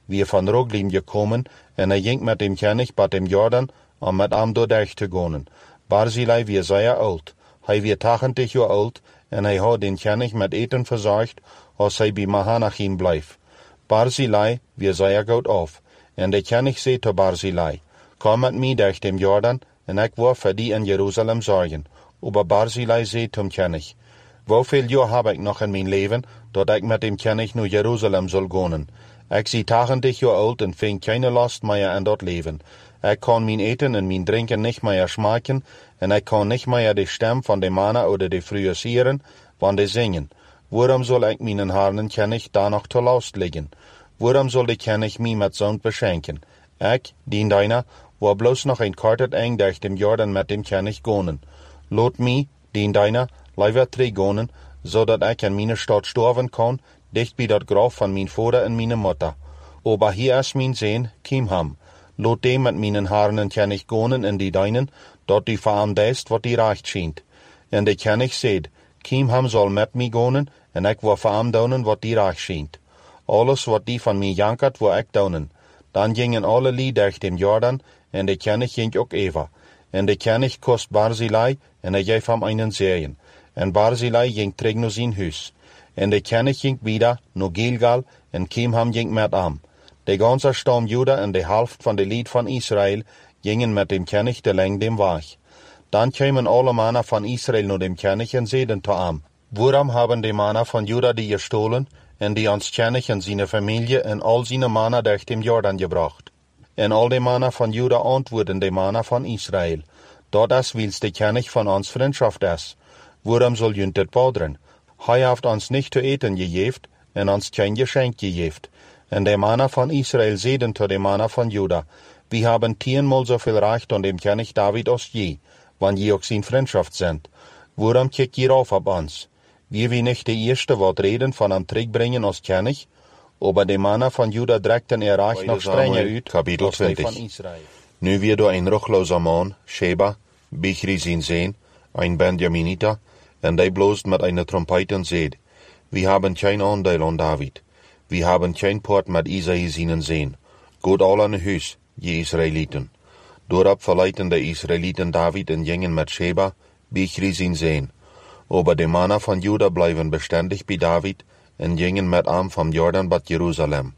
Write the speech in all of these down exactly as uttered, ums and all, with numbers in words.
weer van Roglim gekomen en hij ging met hem kennig bij dem Jordan om met hem doorheen te gaan. Barzillai weer zeer oud. Hij weer tachtig jaar oud en hij had den kennig met eten verzorgd als hij bij Mahanachim bleef. Barzillai weer zeer goed af. En de kennig zei tot Barzillai, kom met mij durch dem Jordan en ik wil voor die in Jeruzalem zorgen. Aber Barzillai zei tot kennig, hoeveel jaar heb ik nog in mijn leven, dat ik met dem kennig naar Jeruzalem zal gaan? Ik zie tachtig jaar oud en vind keine last meer in dat leven. Ik kan mijn eten en mijn drinken niet meer smaken en ik kan niet meer de stem van de mannen of de vrouwen horen, want die zingen. Waarom zal ik mijn harnen kennig daar nog te last liggen? Waarom zal de kennig mij met zo'n beschenken? Ik, dien deiner, wil bloos nog een korte eng durch dem Jordan met dem kennig gaan. Laat mij, dien deiner, liever terug gaan, zodat ik in mijn stad sterven kan, dicht bij dat graf van mijn vader en mijn moeder. Aber hier is mijn zoon, Kimham. Laat die met mijn harnen kennig gaan in die deinen, dat die voor hem deist wat die recht schijnt. En de kennig zegt, Kimham zal met mij gaan, en ik wil voor hem doen wat die recht schijnt. Alles wat die van mij jankert, wil ik doen. Dan gingen alle lieden durch dem Jordan, en de kennig ging ook even. En de kennig kost Barzillai, en hij geeft hem einen zeeën. En Barzillai ging terug naar zijn huis. En de kennig ging wieder naar Gilgal, en Kimham ging met hem. De ganze stam Juda en de helft van de lied van Israël gingen met dem kennig de leng dem weg. Dan kwamen alle mannen van Israël naar dem kennig en zeiden tot hem, waarom hebben de mannen van Juda die gestolen, en die ons kennig en zijn familie en al zijn mannen durch dem Jordan gebracht? En al de mannen van Juda antwoorden de mannen van Israël, dat is wils de kennig van ons vriendschaft is. Waarom zal je dit bodderen? Hij heeft ons niet te eten gegeven en ons geen geschenk gegeven. En de mannen van Israël zeiden tot de mannen van Juda, we hebben tienmaal zoveel recht aan dem kennig David als je, want je ook zijn vriendschaft zendt. Waarom kijk je af op ons? Wie we niet de eerste wat reden van hem terugbrengen als kennig? Aber de mannen van Juda drekten er recht nog strenger uit, kapitel als die van twintig. Israël. Nu weer door een ruchloze man, Sheba, Bichri zijn zoon, een Benjaminita, en die bloost met een trompet en zeid, we hebben geen aandeel aan David. We hebben geen poort met Isaïe zijn zoon. Goed al aan huis, je Israëlieten. Doorop verleiden de Israëlieten David en gingen met Sheba, Bichri zijn zoon. Aber de mannen van Juda blijven bestendig bij David en gingen met hem van Jordan tot Jeruzalem.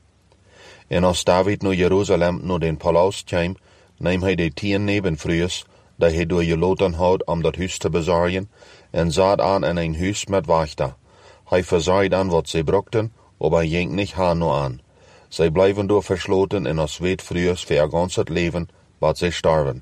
En als David naar Jeruzalem naar den palaus kwam, nam hij de tien nebenvrouwen, die hij door geloten had om dat huis te bezorgen, en zat aan in een huis met wachter. Hij verzorgde aan wat zij brokten, aber hij ging niet haar naar aan. Zij blijven door versloten en als weetvrouwen voor haar gans het leven, wat zij sterven.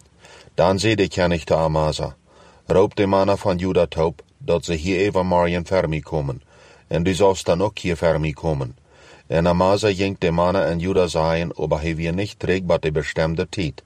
Dan zei de kennig te Amasa, roep de mannen van Juda op, dat ze hier even morgen vermee komen, en du zalst dan ook hier vermee komen. En Amasa ging de mannen en Juda zeggen, aber hij weer niet terug bij de bestemde tijd.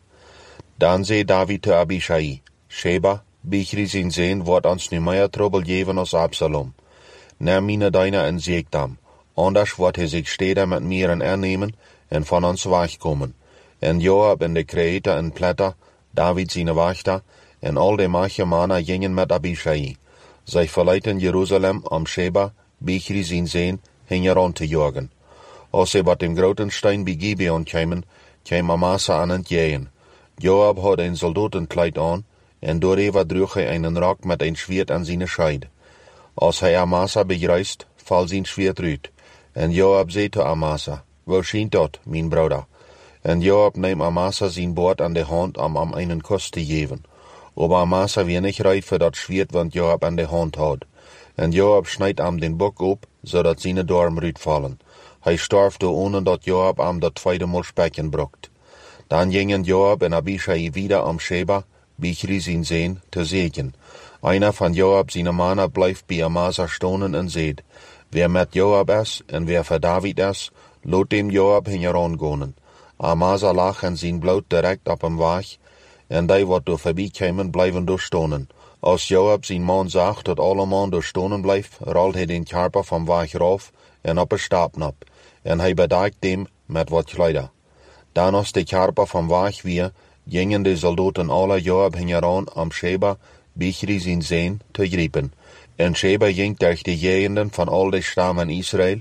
Dan zei David te Abishai, Sheba, Bichri zijn zoon, wordt ons nu meer trouble geven als Absalom. Neem mine deiner en zeeg hem, anders wordt hij zich steden met mieren ernemen en van ons wegkomen. En Joab en de kreëter en pletter, David zijn wachter, en al de mache mannen gingen met Abishai. Zij verleiden Jeruzalem om Sheba, Bichri zijn zoon, heen rond te jagen. Als ze wat dem groten steen bij Gibeon kwamen, kwam Amasa aan het jagen. Joab had een soldatenkleid aan, en doorheen droeg hij een rok met een zwaard aan zijn scheid. Als hij Amasa begrijst, valt zijn zwaard uit. En Joab zei tot Amasa, waar schijnt dat, mijn broeder? En Joab neemt Amasa zijn boord aan de hand om hem een kus te geven. Aber Amasa weer niet rijp voor dat zwaard, want Joab aan de hand had. En Joab snijdt hem den bok op, zodat zijn darm uitvallen. Hij starf door ohne dat Joab hem dat tweede mal spekken brokt. Dan gingen Joab en Abishai wieder om Sheba, Bichri zijn zoon, te zegen. Einer van Joab zijn mannen blijft bij Amasa stonen en zeid, wer met Joab is en wer voor David is, laat dem Joab heen gaan. Amasa lag en zijn bloed direct op hem weg, en die wat door voorbij kwamen blijven door stonen. Als Joab zijn man zag dat alle man door stonen blijft, rolt hij den karper van weg af en op een stap op, en hij bedekt hem met wat kleider. Dan als de karper van weg weer, gingen de soldaten alle Joab heen aan om Sheba, Bichri zijn zoon, te grijpen. En Sheba ging durch de gegenden van al de stammen Israël,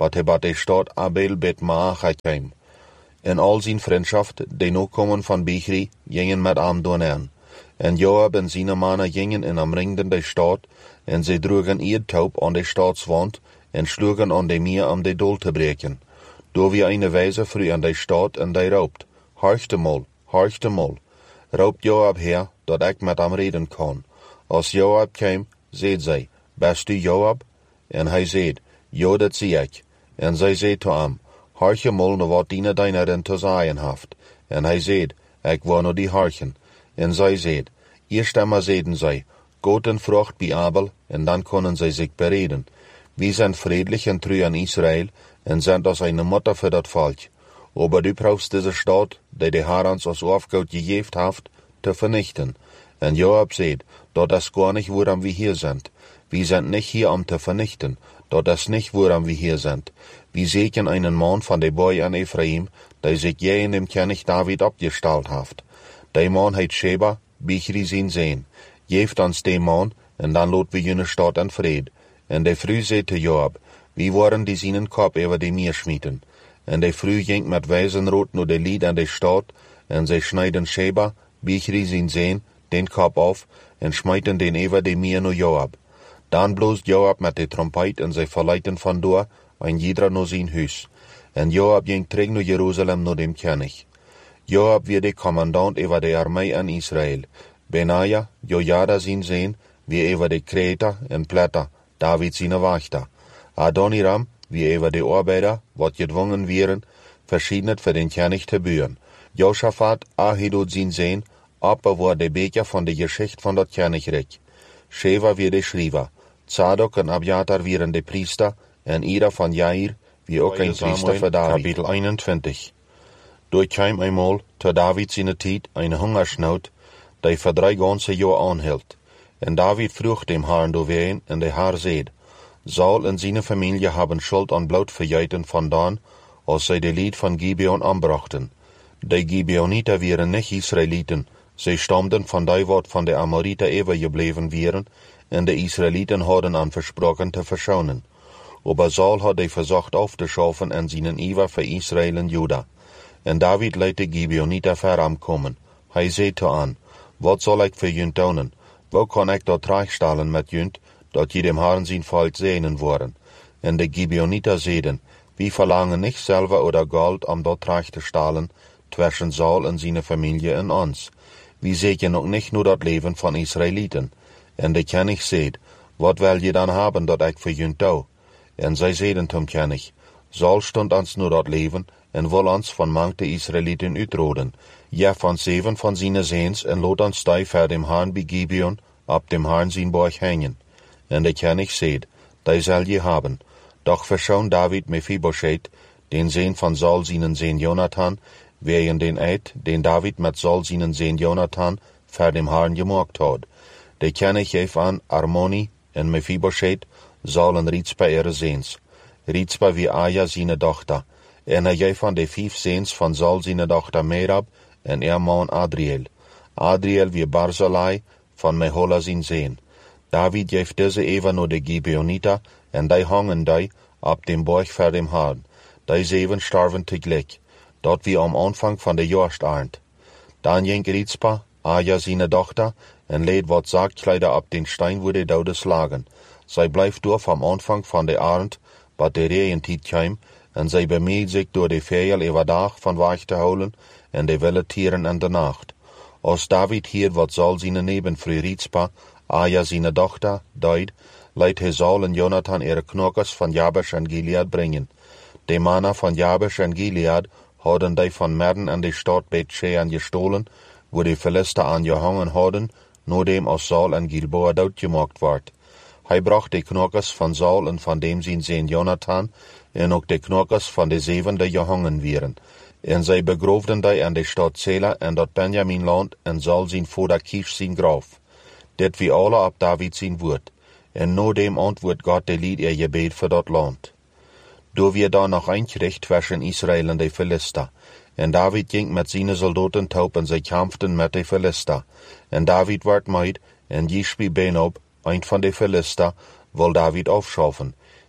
wat hij bij de stad Abel Bet Maacha kwam. En al zijn vriendschaft, die nu komen van Bichri, gingen met hem doen. En Joab en zijn mannen gingen in omringden de stad, en ze droegen eerdtaub aan de stadswand, en sloegen aan de meer om de dol te breken. Door wie eine wijze vroeg aan de stad, en die roopt, horchte mol, horchte mol. Roopt Joab her, dat ik met hem reden kan. Als Joab kwam, zeed zij, best u Joab? En hij zeed, jo, dat zie ik. En zij zeed to hem, horche mol na wat diene deiner te zeggen haft. En hij zeed, ik wil no die horchen. En zij zeed, eerst einmal zeiden zij, Gott en Frucht bij Abel, en dan kunnen zij zich bereden. Wir sind friedlich und treu an Israel, und sind als eine Mutter für das Volk. Aber du brauchst diese Stadt, die der Herr uns als Aufgabe gegeben hat, zu vernichten. Und Joab sagt, dort ist gar nicht, woran wir hier sind. Wir sind nicht hier, um zu vernichten. Dort ist nicht, woran wir hier sind. Wir sehen einen Mann von der Boy an Ephraim, der sich je in dem König David abgestellt hat. Der Mann heißt Sheba, Bichri sein Sehen. Geeft uns den Mann, und dann lot wir jene Stadt in Fried. En de vrouw zei te Joab, wie waren die seinen Kopf über die Meer schmieden. En de vrouw ging met wijzenrood naar de lied aan de stad, en zij schneiden Sheba, Bichri zijn Sehen, den Kopf auf, en schmeiten den über die Meer naar Joab. Dan bloosd Joab met de trompet, en zij verleiten vandoor, en jeder naar zijn huis. En Joab ging terug naar Jeruzalem naar dem König. Joab werd de commandant über de armee in Israel. Benaja, Jojada zijn Sehen, wie über de Kreter en Plätter, David seine Wachter. Adoniram, wie über die Arbeiter, wat gedwungen wären, verschiedenet für den König zu bühren. Josaphat, Ahidud sein Sehen, aber war der Beker von der Geschichte von dat Königreich. Sheva wie der Schreiber. Zadok und Abiatar wären die Priester, und Ira von Jair, wie auch ein Priester für David. Kapitel einundzwanzig. Durchkam einmal, zu David seine Zeit, eine Hungersnot, die für drei ganze Jahre anhielt. En David vroeg dem Herrn doorheen, en de Herr zeid, Saul en zijn familie haben Schuld aan bloot verjeten vandaan, als zij de lied van Gibeon aanbrachten. De Gibeoniter waren nicht Israeliten, zij stamden van die wat van de Amoriter overgebleven waren, en de Israeliten hadden aan versproken te verschonen. Aber Saul had die verzocht auf te schaffen en zijn Iver voor Israel en Juda. En David liet de Gibeoniter verankomen. Hij zei te aan, wat zal ik voor jullie doen? Wo kan ik dat terechtstellen met junt, dat je dem Herrn zijn volk zenen worden? En de Gibeoniter zeiden, wir verlangen nicht selber oder Gold, um dat terecht te stellen, zwischen Saul en zijn familie en ons. Wir sehen ook nicht nur dat leven van Israeliten. En de König zeid, wat wil je dan haben, dat ik voor junt doe? En zij zeiden zum König, Saul stond ons nur dat leven, en wil ons van manche Israeliten uitroden. Ja, van zeven van zijn Seens, en lot ons die voor dem Herrn bij Gibeon, op dem Herrn zijn borg hängen. En de König zeid, die zal je haben. Doch verschoon David Mephibosheth, den Sehn von Saul seinen Sehn Jonathan, wegen den Eid, den David mit Saul seinen Sehn Jonathan vor dem Herrn gemacht hat. Der König gef an Armoni en Mephibosheth, Saul en Rizpa ihre Sehns. Rizpa wie Aja seine Tochter. En er gef an de vijf Sehns von Saul seine Tochter Merab, en er Mann Adriel. Adriel wie Barzillai von Mehola sein Sehn. David gef diese even nur de Gibeoniter, en die hangen die ab dem Borg vor dem Herrn. Die zeven starven tegelijk, dat wie am Anfang von der Jahresarnd. Dan ging Rizpa, Aja seine Tochter, en leed wat Sargkleider ab den Stein wurde daudes lagen. Zij blijft door vom Anfang von der Arnd, bat der Reentijd kwam, en zij bemeed sich door de Vegel über Dag van Wacht te houden, en de wilde Tieren in de Nacht. Als David hier wat Saul seine Nebenfrau Rizpa, Aja seine Tochter, deid, leidt hij Saul en Jonathan ihre Knokkers van Jabesh en Gilead brengen. De mannen van Jabesh en Gilead hadden die van Merden an de Stadt Bethshean gestohlen, wo die Philister angehangen hadden, nur dem als Saul en Gilboa doodgemaakt werd. Hij bracht de knokkers van Saul en van dem zijn Sehn Jonathan, en ook de knokkers van de zeven die gehangen waren. En zij begroofden die aan de stad Sela en dat Benjaminland en Saul zijn vader Kish zijn graf. Dit wie alle op David zijn woord. En no dem antwoord God de lied ihr gebed voor dat land. Door wir da noch einkriegt zwischen Israel en de Philister. En David ging met zijn soldaten taub en zij kämpften met de Philister. En David werd meid, en Jishbi Benob, ein von de Philister, wil David aufschaffen.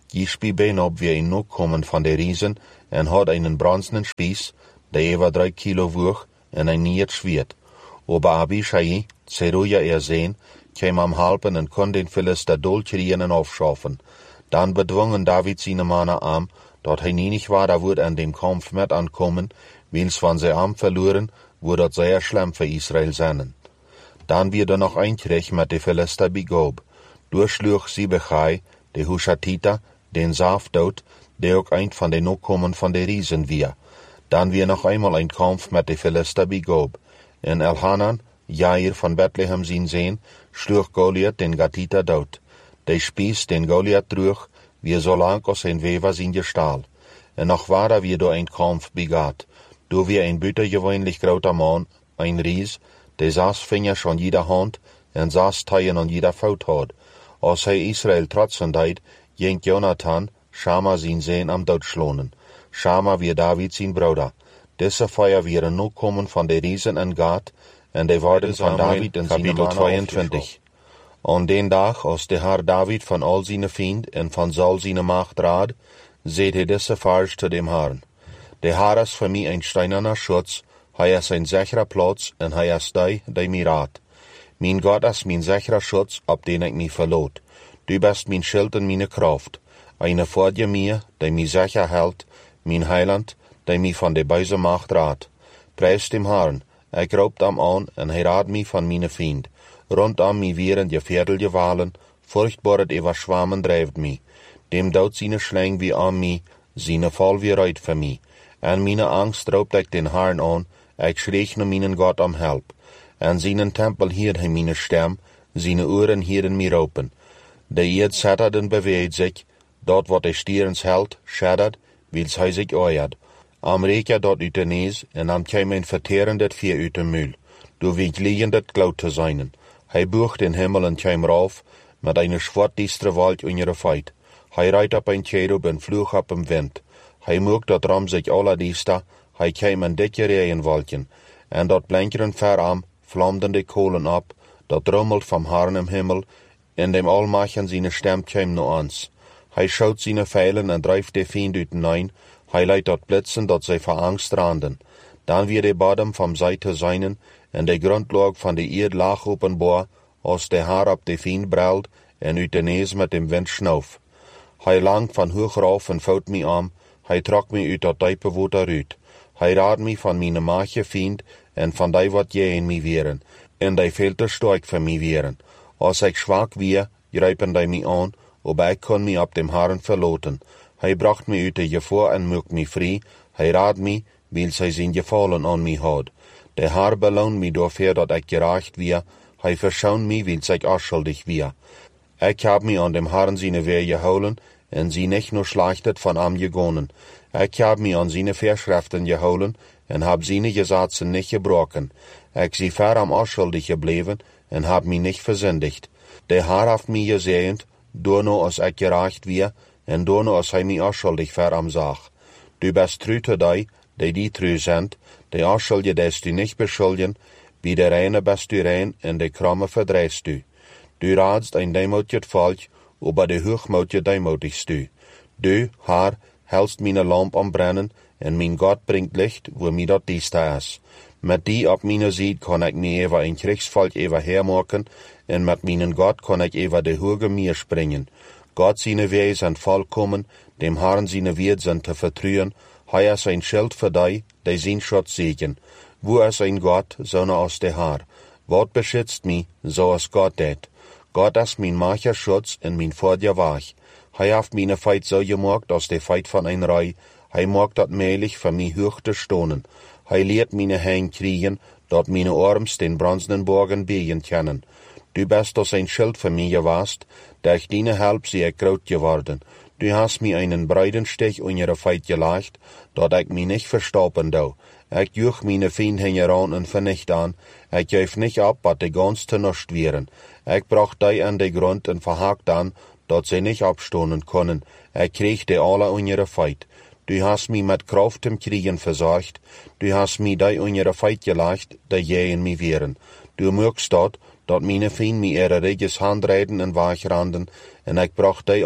Gispi ben op wie een nog komen van de riesen en had einen bronzenen Spieß, der etwa drei Kilo woog en ein niet zwiert. Aber Abishai, Zeruja er sehen, käm am Halpen en kon den Philister dolchrieren en aufschaffen. Dann bedwungen David seine Männer am, dort hij nicht war, da würde an dem Kampf mit ankommen, wils van sie am verloren, würde dort sehr schlimm für Israel sein. Dann wird er noch einkrieg mit de Philister begob. Durchschlug Sibechai, de Hushatita, den Saafdood, der auch ein von den Nachkommen von den Riesen wir. Dann wir noch einmal ein Kampf mit de Philister begob. En Elhanan, Jair von Bethlehem sin sehen, schlug Goliath den Gatiter dood. De Spieß den Goliath trug, wie so lang als ein Weber sin Gestahl. En noch war da wir do ein Kampf begat. Do wir ein büttergewöhnlich großer Mann, ein Ries, der saß Finger schon jeder Hand en saß Teien an jeder Faut had. Als hij Israel trotzen deed, jenk Jonathan, Schama sin Sehen am Dood schlonen. Schama wie David sin Bruder. Diese Feuer wieren nu kommen von de Riesen en Gad, en de worden van David in Kapitel zweiundzwanzig. An den Tag, als de Herr David von all seine Fiend en van Saul seine Macht raad, seht hij diese Vers zu dem Herrn. De Herr is für mich ein steinerner Schutz, hij is ein sicherer Platz, en hij is die, die mir raad. Mein Gott ist mein sicherer Schutz, ab den ich mich verlot. Du bist mein Schild und meine Kraft. Eine vor dir mir, die mich sicher hält, mein Heiland, die mich von der bösen Macht raad. Preis dem Herrn, ich raubt am an, en hij raad mich von meine Fiend. Rundam mich wieren die Pferdel Walen, furchtbaret ewa Schwammen dreift mich. Dem daut seine Schläng wie an mich, seine Fall wie reit für mich. En meine Angst raubt ich den Herrn an, ich schreich nur meinen Gott am Help. En seinen Tempel hiert hij meine Stem, seine Ohren hieren mir open. De Erd zettert en beweegt sich, dort wat de stierens hält, scheddert, wils hij sich euert. Am Reker dort uit de nees, en am käm ein verteerendet vier uit de Mühl. Du wieg liegendet glaut te seinen. Hij bucht den Himmel en käm rauf, mit eine schwartdiestre Wald unjere Feit. Hij reit op ein Cherub en vloog op im Wind. Hij moog dat ram sich aller diesta, hij käm een dikke Regenwolken, en dort blinkeren ver am, vlamden de kolen ab, dat rummelt vom Herrn im Himmel, in dem Allmachen seine Stem käm no ans. Hij schaut seine Pfeilen en dreift de Fiend uit ein, hij leidt dort blitzen, dat zij vor Angst randen. Dan wird de Bodem vom Seite seinen, en de Grundlag van de Erd laag openbaar, als de Haar op de Fiend brelt, en uit de nees met dem Wind schnauf. Hij langt van hoog rauf en fout mi am, hij trok mi uit dat diepe water uit. Hij raad mi van mine mache Fiend, en van die wat je in mi wieren, en die veel te sterk voor mi wieren. Als ik zwak wie, grijpen die mi aan, ob ik kon mi op dem Herrn verloten. Hij bracht mi uit de gevaar en maakt mi vrij, hij raad mi, wils hij zijn gevallen aan mi had. De Herr beloont mi dafür, dat ik gerecht wie, hij verschoont mi, wils ik afschuldig wie. Ik heb mi aan dem Herrn seine Wehr gehouden, en sie nicht nur schlachtet von am gegonnen. Ik heb mi aan seine Verschriften gehouden, en heb seine Gesetze nicht gebrochen. Ik zie ver am afschuldig gebleven, en heb mi nicht versündigt. De Herr heeft mi gezegend, door no als ik gerecht wie, en door no als hij mi afschuldig ver am zag. Du bist treu te die, die die treu sind, de afschuldige des du nicht beschuldigen, wie de reine bist du rein, en de kromme verdreist du. Du raadst ein demoutiget Volk, aber de hoogmoutje demotigst du. Du, Herr, hältst meine Lamp am brennen, en mein Gott bringt Licht, wo mi dat diesta is. Met die op meine Seed kann ich mir ewa ein Kriegsvolk ewa hermaken, en met meinen Gott kann ich ewa de hoge Meer springen. Gott seine Wege sind vollkommen, dem Herrn seine Wege sind te vertruen, hij is ein Schild für die, die sein Schutz segen. Wo is ein Gott, so ne als der Herr. Wat beschützt mi, so als Gott det. Gott ist mein macher Schutz en mein Vorder Wach. Hij heeft meine Feit so gemacht, als der Feit von ein Rei. Hij macht dat meilig für mi hoch te stonen. Hij leert meine Hände kriegen, dat meine Arms den bronzenen Borgen biegen können. Du bist als ein Schild für mich gewast, durch deine Help sie ich groß geworden. Du hast mir einen breiten Stich in ihre Feit gelegt, dat ich mich nicht verstoppen dau. Ich juch meine Fiend heran und vernicht an. Ich gef nicht ab, wat die ganz te nuscht wären. Ich brach die an den Grund und verhakt an, dat sie nicht abstonen können. Ich krieg die alle in ihre Feit. Du hast mich mit Kraft im Kriegen versorgt. Du hast mich die in ihre Feit gelegt, die je in mir wären. Du mögst dort, dat meine Fiend mir ihre reges Handreiden und Wachranden, und ich brach die am,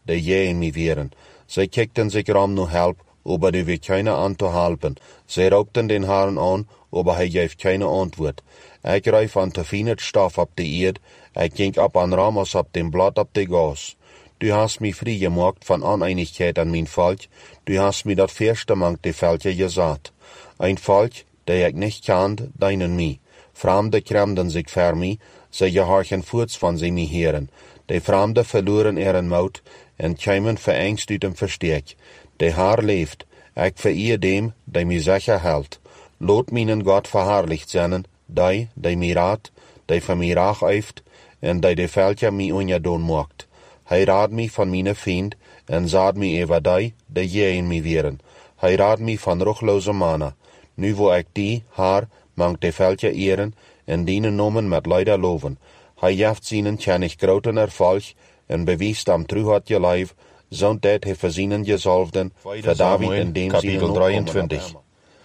die je in mi wären. Sie kickten sich rum nu help, aber die wird keine an zu helpen. Sie raubten den Herrn an, aber hij geeft keine Antwort. Ich reif an te fienet Stoff ab die Erd, ich ging ab an Ramos ab dem Blatt ab die Gas. Du hast mich frei gemacht von Uneinigkeit an mein Volk, du hast mir dat Verste mang die Völker gesagt. Ein Volk, der ich nicht kannt, deinen mi. Fremde kremden sich für mi, sie gehorchen voort von sie mi heren. Die Fremde verloren ihren Mut, en kämen verängst uit dem Versteck. Der Herr leeft, ich vereer dem, der mi sicher hält. Lot meinen Gott verherrlicht seinen, die, die mi raad, die für mi rach eift, en die de Völker mi unjadon mocht. Hij raad mi van meine Fiend, en saad mi over die, die je in mi wären. Hij raad mi van ruchloze mannen. Nu wo ik die, haar, mang de Völker ehren, en dienen nomen met leider loven. Hij jaft zienen tjenig groten erfolg, en bewiest am truhat je lijf, zond dat hij verzienen gezalfden, voor David in dem Kapitel drieëntwintig.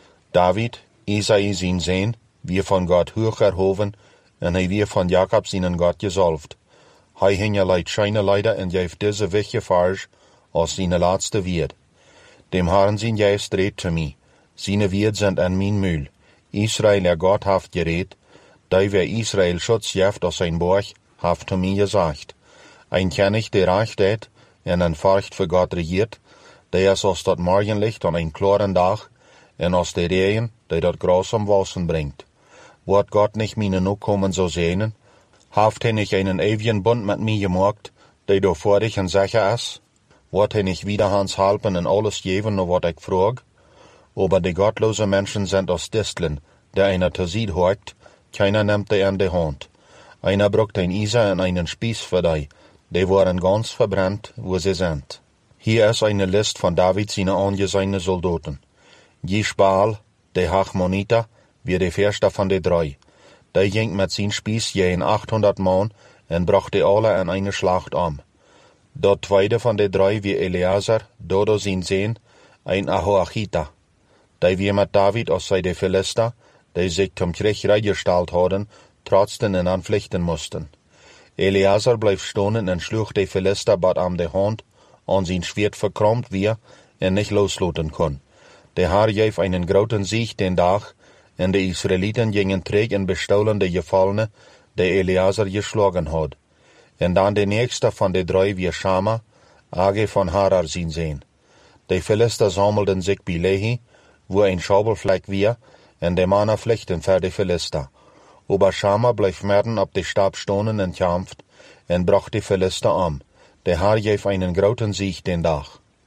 David, Isai zijn Zeen, wie van God hoog erhoven, en hij wie van Jacob zijn God gezalfd. Hij hing leid scheine leider en geef deze wichtige farge als zijn laatste wied. Dem Herrn zijn juist reed te mij, zijn wied sind an mijn mühl. Israel er Gott haft gereed, die wer Israel Schutz jeft aus sein Borch, haft zu mir gesagt. Ein König, der recht hat, en ein Furcht für Gott regiert, der ist aus dat Morgenlicht an ein klaren Tag, en aus der Regen, der dat Gras am Wassen bringt. Wird Gott nicht meine Nachkommen so sehnen? Haft er nicht einen ewigen Bund mit mir gemacht, der do vor dich und sicher ist? Wird er nicht wieder hans halpen und alles geben, nur wat ich frag? Aber die gottlose Menschen sind aus Disteln, der einer zu Sied hockt, keiner nimmt die in die Hand. Einer brucht ein Isa und einen Spieß für die, die waren ganz verbrannt, wo sie sind. Hier ist eine List von David seine angesehenen Soldaten. Jishbaal, der Hachmoniter, wie der Förster von den drei. Der ging mit seinem Spieß je in achthundert Mann und brachte alle in eine Schlacht um. Der zweite von den drei wie Eleazar, Dodo sein Sohn, ein Ahoachita. Der wie mit David aus seine Philister, die sich zum Krieg reingestellt hatten, trotzdem in anpflichten mussten. Eleazar bleef stonen und schlug die Philister bad am de Hand, an sein Schwert verkrommt wie, en nicht loslaten kon. Der Herr gaf einen großen Sieg den Tag, en die Israeliten gingen träg en bestohlen die Gefallene, die Eleazar geschlagen had. En dan de nächste von den drei wie Schama, Age von Harar sein Sohn. Die Philister sammelten sich bei Lehi, wo ein Schabelfleck wie, en de Männer flechten für die Philister. Aber Schama bleef mitten op de Stab stonen en kämpft, en bracht die Philister um. Der Herr gaf einen großen Sieg den Tag.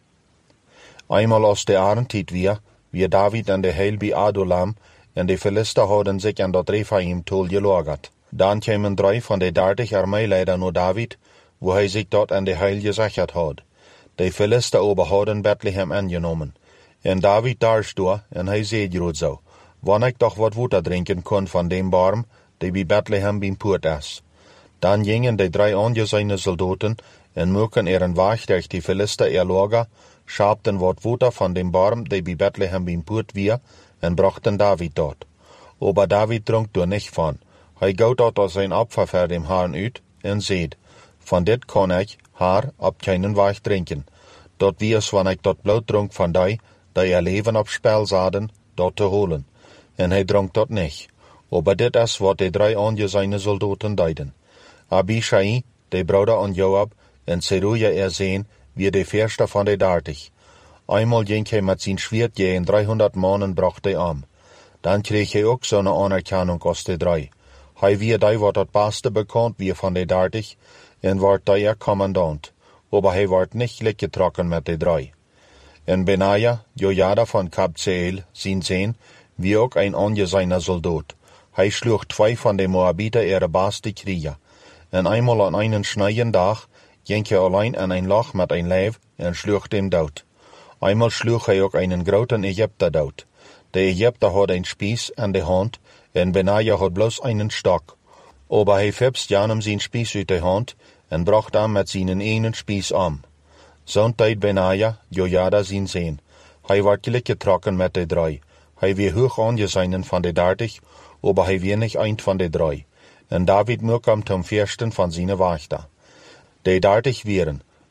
Einmal aus der Ahrentiet wir, wie David an der Heil bei Adulam, en die Philister hadden sich an dat Rephaim-Tol gelagert. Dann kämen drei von den dertig Armeeleider nur David, wo hij sich dort an der Heil gesichert had. Die Philister aber hadden Bethlehem angenommen. En David darstod, en hij zei grad so, wann ich doch wat Water trinken kon von dem Baum, der bei Bethlehem beim Port ist. Dann gingen die drei angesehene Soldaten en mögen ihren Weg durch die Philister ihr Lager, schabten wat Water von dem Baum, der bei Bethlehem beim Port wir, en brachten David dort. Aber David trank dort nicht von. Hij gaut dort aus sein Opfer für dem Herrn uit, en seht, von dit kann ich, Herr, ab keinen Weg trinken. Dort wie es, wann ich dort Blut trunk von die, die ihr Leben auf Spiel sahen, dort zu holen. En hij dronk dort nicht. Aber dit is wat die drei angesehene Soldaten deiden. Abishai, der Bruder an Joab, en Zeruja er sehen, wie der Förster von der dertig. Einmal ging er mit sein Schwert gegen dreihundert Mannen brachte er um. Dann krieg er auch so eine Anerkennung aus der drei. Hij wie die wat dat Beste bekannt wie von der dertig, en ward der Kommandant. Aber hij ward nicht leckgetrocken mit der drei. En Benaja, Jojada von Kabzeel, sein Sohn, wie auch ein angesehener Soldat. Hij schlug zwei von den Moabiter ihre beste Krieger. En einmal an einen schneien Tag ging er allein an ein Loch mit ein Leib en schlug dem dood. Einmal schlug hij auch einen großen Ägypter dood. Der Ägypter hat ein Spieß an der Hand, en Benaja hat bloß einen Stock. Aber hij fäbst janem sein Spieß uit der Hand en bracht am mit seinen einen Spieß um. Zo'n tijd Benaja, Jojada sein Sohn. Hij ward gelijk getrokken mit der drei. Hij wie hoch angesehenen von der dertig, aber hij wie nicht ein von der drei. En David mürkam zum Fürsten von seine Wächter. Die dertig wären,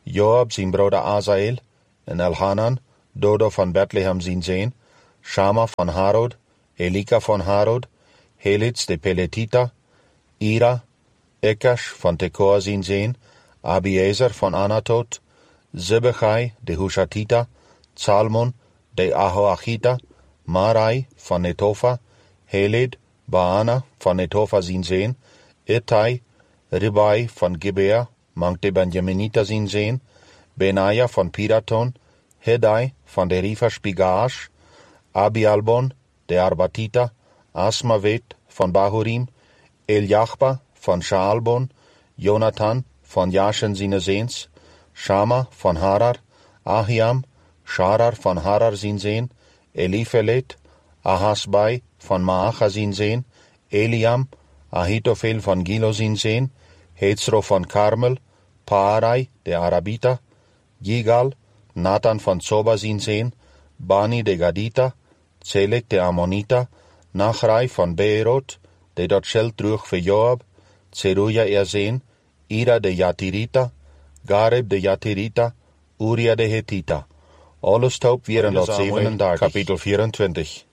Joab sein Bruder Asael, en Elhanan, Dodo von Bethlehem sein Sohn, Schama von Harod, Elika von Harod, Helitz de Peletita, Ira, Ekash von Tekoa sein Sohn, Abiezer von Anatot, Sibbechai de Hushatita, Salmon de Ahoachita, Marai von Netofa, Heled, Baana von Netofa sein Sohn, Ittai, Ribai von Gibea, Mank de Benjaminita sein Sohn, Benaja von Piraton, Hedai von der Rifa Spigaash, Abialbon, der Arbatita, Asmavet von Bahurim, Eliachba von Shaalbon, Jonathan von Jashen seine Sehns, Shama von Harar, Ahiam, Sharar von Harar sein Sehn, Eliphelet, Ahasbai von Maacha sein Sehn, Eliam, Ahitophel von Gilo sein Sehn, Hezro von Karmel, Paarai, der Arabita, Gigal, Nathan von Zoba sein Sehn, Bani de Gadita, Zelek der Ammonita, Nachrai von Beerot, der dort Scheld trug für Joab, Zeruja ihr Sehn, Ira de Jatirita, Gareb de Jatirita, Uria de Hethita. Alles taub wären dort siebenunddreißig. Kapitel vierundzwanzig.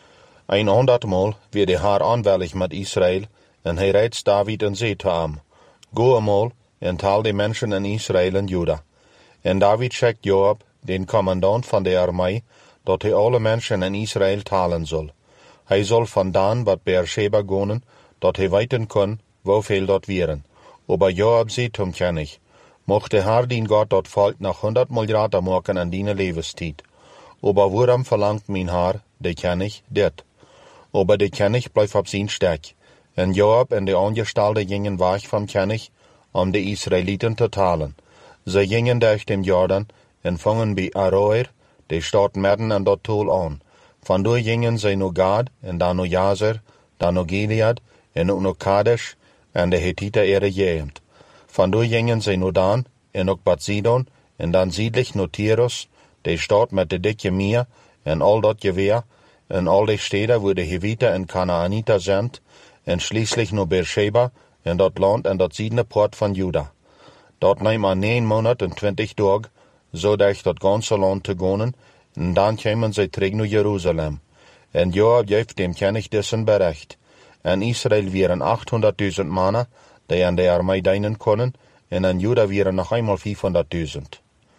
Ein hundertmal wird der Herr anwällig mit Israel, und er reizt David und sagt ham, go einmal und tal die Menschen in Israel und Juda. Und David schickt Joab, den Kommandant von der Armee, dort er alle Menschen in Israel talen soll. Er soll von Dan bat Beersheba gehen, dort er weiten kann, wo viel dort wären. Aber Joab sieht um König, mochte Herr den Gott dort folgt nach hundertmal Jahre machen an deine Lebenszeit. Aber worum verlangt mein Herr, der König, det? Aber der König bleibt auf sein Steg. Und Joab und die Angestellten gingen weg vom König, um die Israeliten zu talen. Sie gingen durch den Jordan und fangen bei Aroer, die Stadt mitten an dort Tal an. Von dort gingen sie nach Gad, und dann nach Jazer, dann nach Gilead, und auch nach Kadesh, und die Hethiter ihre Gegend. Von dort gingen sie nach Dan, und nach Bad Sidon, und dann südlich nach Tirus, die Stadt mit der dicke Meer, und all dort Gewehr, und all die Städte, wo die Heviter und Kanaaniter sind, und schließlich nach Beersheba, und dort Land und dort siedende Port von Juda. Dort nahm man neun Monate und zwanzig Tage, so durch das ganze Land zu gehen, und dann kämen sie zurück nach Jerusalem. Und Joab gab dem König dessen Bericht. In Israel wären achthunderttausend Männer, die an der Armee dienen können, und in Juda wären noch einmal fünfhunderttausend.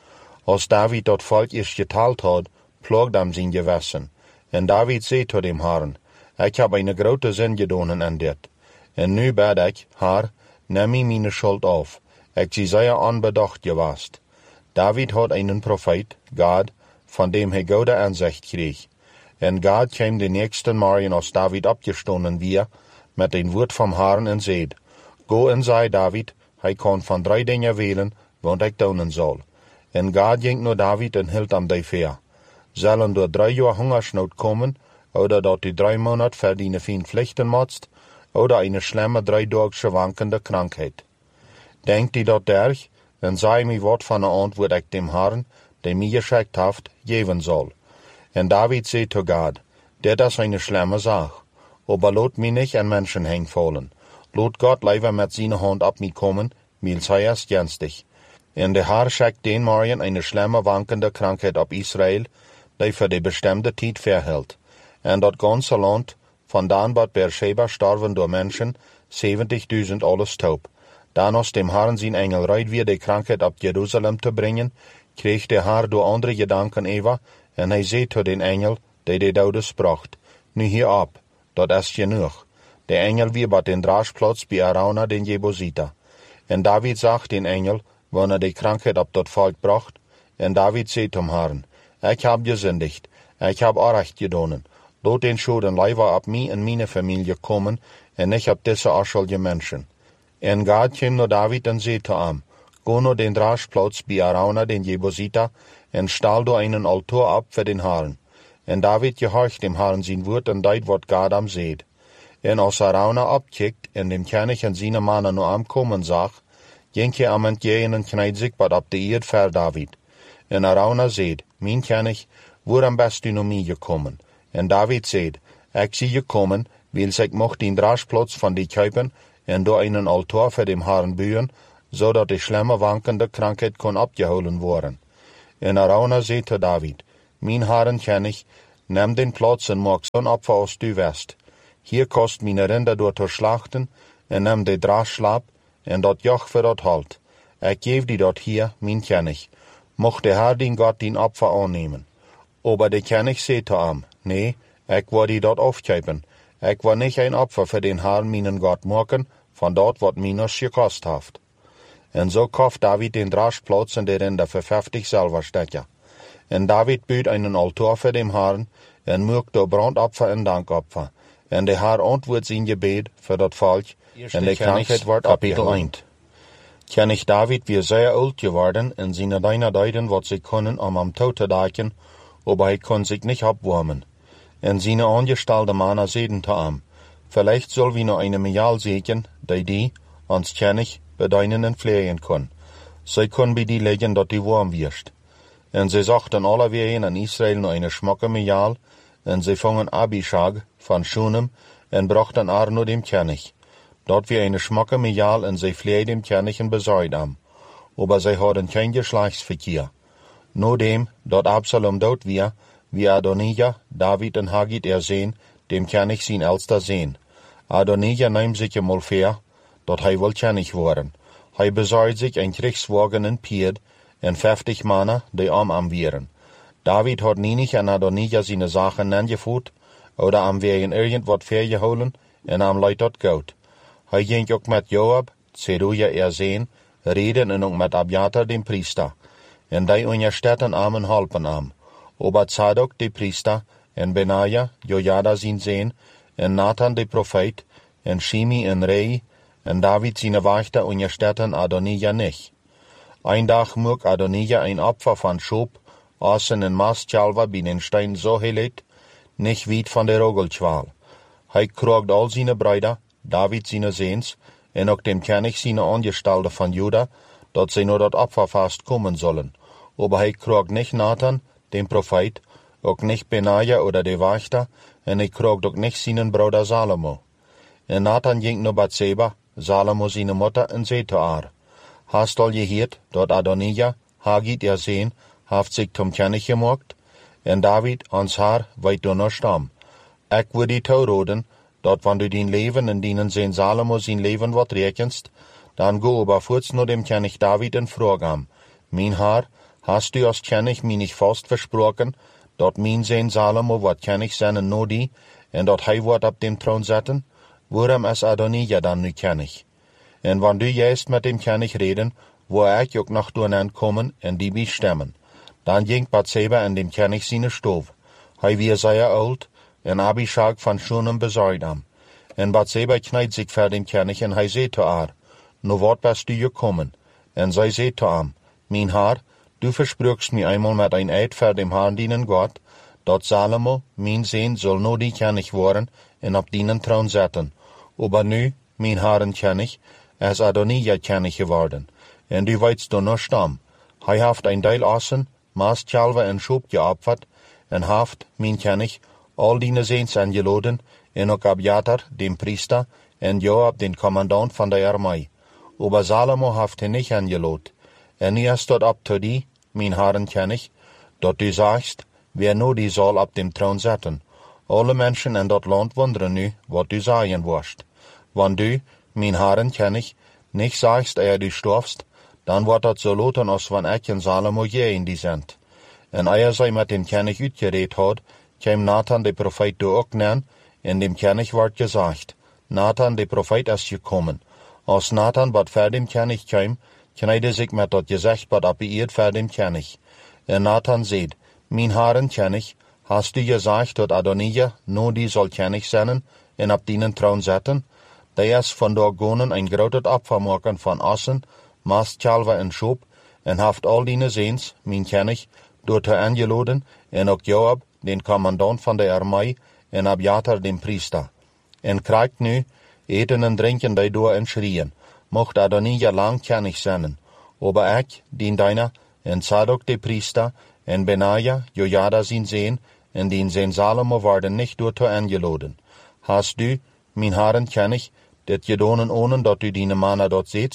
Als David dort Volk erst geteilt hat, plagt ihm sein Gewissen. Und David sagt zu dem Herrn, ich habe eine große Sünde getan an dir. Und nu bad ich, Herr, nimm mir meine Schuld auf. Ich sie sehr unbedacht gewesen. David hat einen Prophet, Gad, von dem er gute Ansicht krieg. Und Gad kam den nächsten Morgen, als David abgestanden wir, mit dem Wort vom Herrn und seht, go und sei David, er kann von drei Dingen wählen, was ich tun soll. Und Gad ging nur David und hielt am Defer. Sollen durch drei Jahre Hungersnot kommen, oder dort die drei Monate verdiene viel Pflichten motzt, oder eine schlimme dreidagsche wankende Krankheit. Denkt die dort durch, und sei mir Wort von der Antwort ich dem Herrn, der mir geschickt hat, geben soll. Und David sagt zu Gad, der das eine schlimme Sache, aber lot mich nicht an Menschen hängen Lot Gott leider mit seiner Hand ab mir kommen, mir sei es günstig. Und der Herr schickt den Morgen eine schlimme wankende Krankheit auf Israel, die für die bestimmte Zeit verhält. Und das ganze Land, von Dan bis Beersheba starben durch Menschen, siebzigtausend alles taub. Dann aus dem Herrn sein Engel reit wir die Krankheit ab Jerusalem zu bringen, kriegt der Herr durch andere Gedanken Eva, und er sagt zu den Engel, der die Todes bracht, nu hier ab, dort ist genug. Der Engel wir bei den Draschplatz bei Arauna den Jebusiter. Und David sagt den Engel, wenn er die Krankheit ab dort Volk bracht, und David sagt zum Herrn, ich hab gesündigt, ich hab Unrecht getan, lot den Schulden leider ab mir und meine Familie kommen, und ich hab diese unschuldige Menschen. Und Gad kam nur David und sagte ihm, go nur den Draschplatz bei Arauna den Jebusiter, und stahl du einen Altar ab für den Herrn. Und David gehorcht dem Herrn sein Wort und deit, wat Gad am seht. Und als Arauna abkickt, und dem König und seine Männer nur am kommen sah, ging er am entgegen und kneit sich bad ab die Erd für David. Und Arauna seht, mein König, woran bist du noch mir gekommen? Und David seht, ich sie gekommen, weil ich mocht den Draschplatz von die Kaupen, und do einen Altar für dem Herrn bühen, zodat de slemme wankende krankheid kon opgehouden worden. En Arauna zei tot David, mijn haren ken ik, neem den plaats en maak zo'n opfer als du west. Hier kost mijn rinder door te slachten, en neem de draagslaap, en dat joch voor dat halt. Ik geef die dat hier, mijn kennig. Mocht de Heer dien God dien opfer aannemen. Aber de kennig zei te hem, nee, ik wil die dat afgeven. Ik wil niet een opfer voor den Heer mijn God maken, van dat wat minus gekost heeft. En zo kocht David den draagplaats en de rinder voor vijftig zilverstukken. En David buit een altaar voor dem Herrn, en maakte brandopfer en dankopfer. En de Heer antwoordt zijn gebed voor dat volk, en de krankheid wordt opgehouden. Kennig David weer zeer oud geworden, en zijn deine deiden wat ze kunnen om hem toe te daken, aber hij kon zich niet opwarmen. En zijn aangestelde mannen zeiden te hem, vielleicht zullen we nog een mejaal zeker, die die, ons kennig, bedeinen en vleien kon. Zij kon bij die leggen dat die warm wierst. En ze zochten alle wegen in Israël nog een schmakke mejaal, en ze vangen Abishag van Shunem, en brachten haar naar dem kennig. Dat weer een schmakke mejaal, en ze vleien dem kennig en bezaaid hem. Aber zij hadden geen geslachtsverkeer. Nodem, dat Absalom dood weer, wie Adonijah, David en Hagit erzeen, dem kennig zijn elster zeen. Adonijah neemt zich eenmaal ver, dat hij wil kennig worden. Hij bezaaid zich een krigswagen en paard, en vijftig mannen die om hem wieren. David had niet aan Adonijah zijn zaken aangevoerd, oder am wegen irgend wat vergehouden, en am leidt dat goud. Hij ging ook met Joab, Zeruja erzeen, reden en ook met Abiatar den priester. En die onderstetten am en helpen am. Aber Zadok de priester, en Benaja, Jojada zijn zeen, en Nathan de profeet, en Shimi en Rei, en David zijn wachter onderstetten Adonijah niet. Een dag moest Adonijah een opfer van Schop, assen en maastjalva bij den steen zo helet, niet weit van de rogeltwaal. Hij kroogde al zijn bruiden, David zijn zeens, en ook dem kennig zijn aangestalde van Juda, dat zij naar dat opfervast komen zullen. Aber hij kroogde niet Nathan, den profeet, ook niet Benaja oder de wachter, en hij kroogde ook niet zijn broeder Salomo. En Nathan ging naar Bathseba, Salomo zijn moeder, en zei te haar, hast al gehoord dat Adonijah, Hagit erzeen, heeft zich tom kennig gemaakt? En David, ons haar, weet door nog stam. Ik wil die toeroden, dat wanneer du dien leven en dienen zijn Salomo zijn leven wat rekenst, dan go aber voorts naar dem kennig David en vraag hem, mijn haar, hast du als kennig mij niet vast versproken, dat mijn zijn Salomo wat kennig zijn en no die, en dat hij wordt op dem troon zetten? Waarom is Adonijah dan nu kennig? En wanneer du juist met dem kennig reden, wil ik ook nog door hen komen en die bestemmen. Dan ging Bathseba en dem kennig zijn stoof. Hij weer zeer oud, en Abishag van Shunem bezaaid hem. En Bathseba knijdt zich voor dem kennig, en hij zei te haar, nu wat bist du gekomen? En zij zei te hem, mijn haar, du versprookst mij eenmaal met een eed voor dem Herrn dienen God, dat Salomo, mijn zeen, zal no die kennig worden en op dienen troon zetten. Aber nu, mijn haren kennig, is Adonijah kennig geworden. En du weet door nog stam. Hij heeft een deel assen, maastjalve en schoop geopfert, en heeft, mijn kennig, al die zeens aangeloden, en ook Abiatar, den priester, en Joab, den commandant van de armee. Aber Salomo heeft hij niet aangelood. En nu is dat op te die, mijn haren kennig, dat du zegt, wer nu die zal op dem troon zetten. Alle mensen in dat land wonderen nu, wat du zeggen worst. Wanneer du, mijn haren kennig, niet zegt eer du storfst, dan wordt dat zo loten als van ik en Salomo je in die zend. En eer zij met dem kennig uitgereed had, kwam Nathan de profeet door ook neer, en dem kennig wordt gezegd, Nathan de profeet is gekomen. Als Nathan wat voor dem kennig kwam, knijde zich met dat gezegd wat op eerd voor dem kennig. En Nathan zei, mijn haren kennig, hast du gezegd dat Adonijah no die zal kennig zijn en op dienen troon zetten? Die is vandaag gonen een groot opfer maken van assen, maastjalve en schoop, en heeft al die zeens, mijn kennig, door te aangeloden, en ook Joab, den commandant van de armee, en Abiatar, den priester. En krijgt nu, eten en drinken die door en schrien, mocht Adonijah lang kennig zijn. Aber ik, dien deiner, en Zadok de priester, en Benaja, Jojada zijn zeen, en dien zijn Salomo worden niet door te aangeloden. Hast du, mijn haren kennig, dat je donen ohne dat u die mannen dort zitst,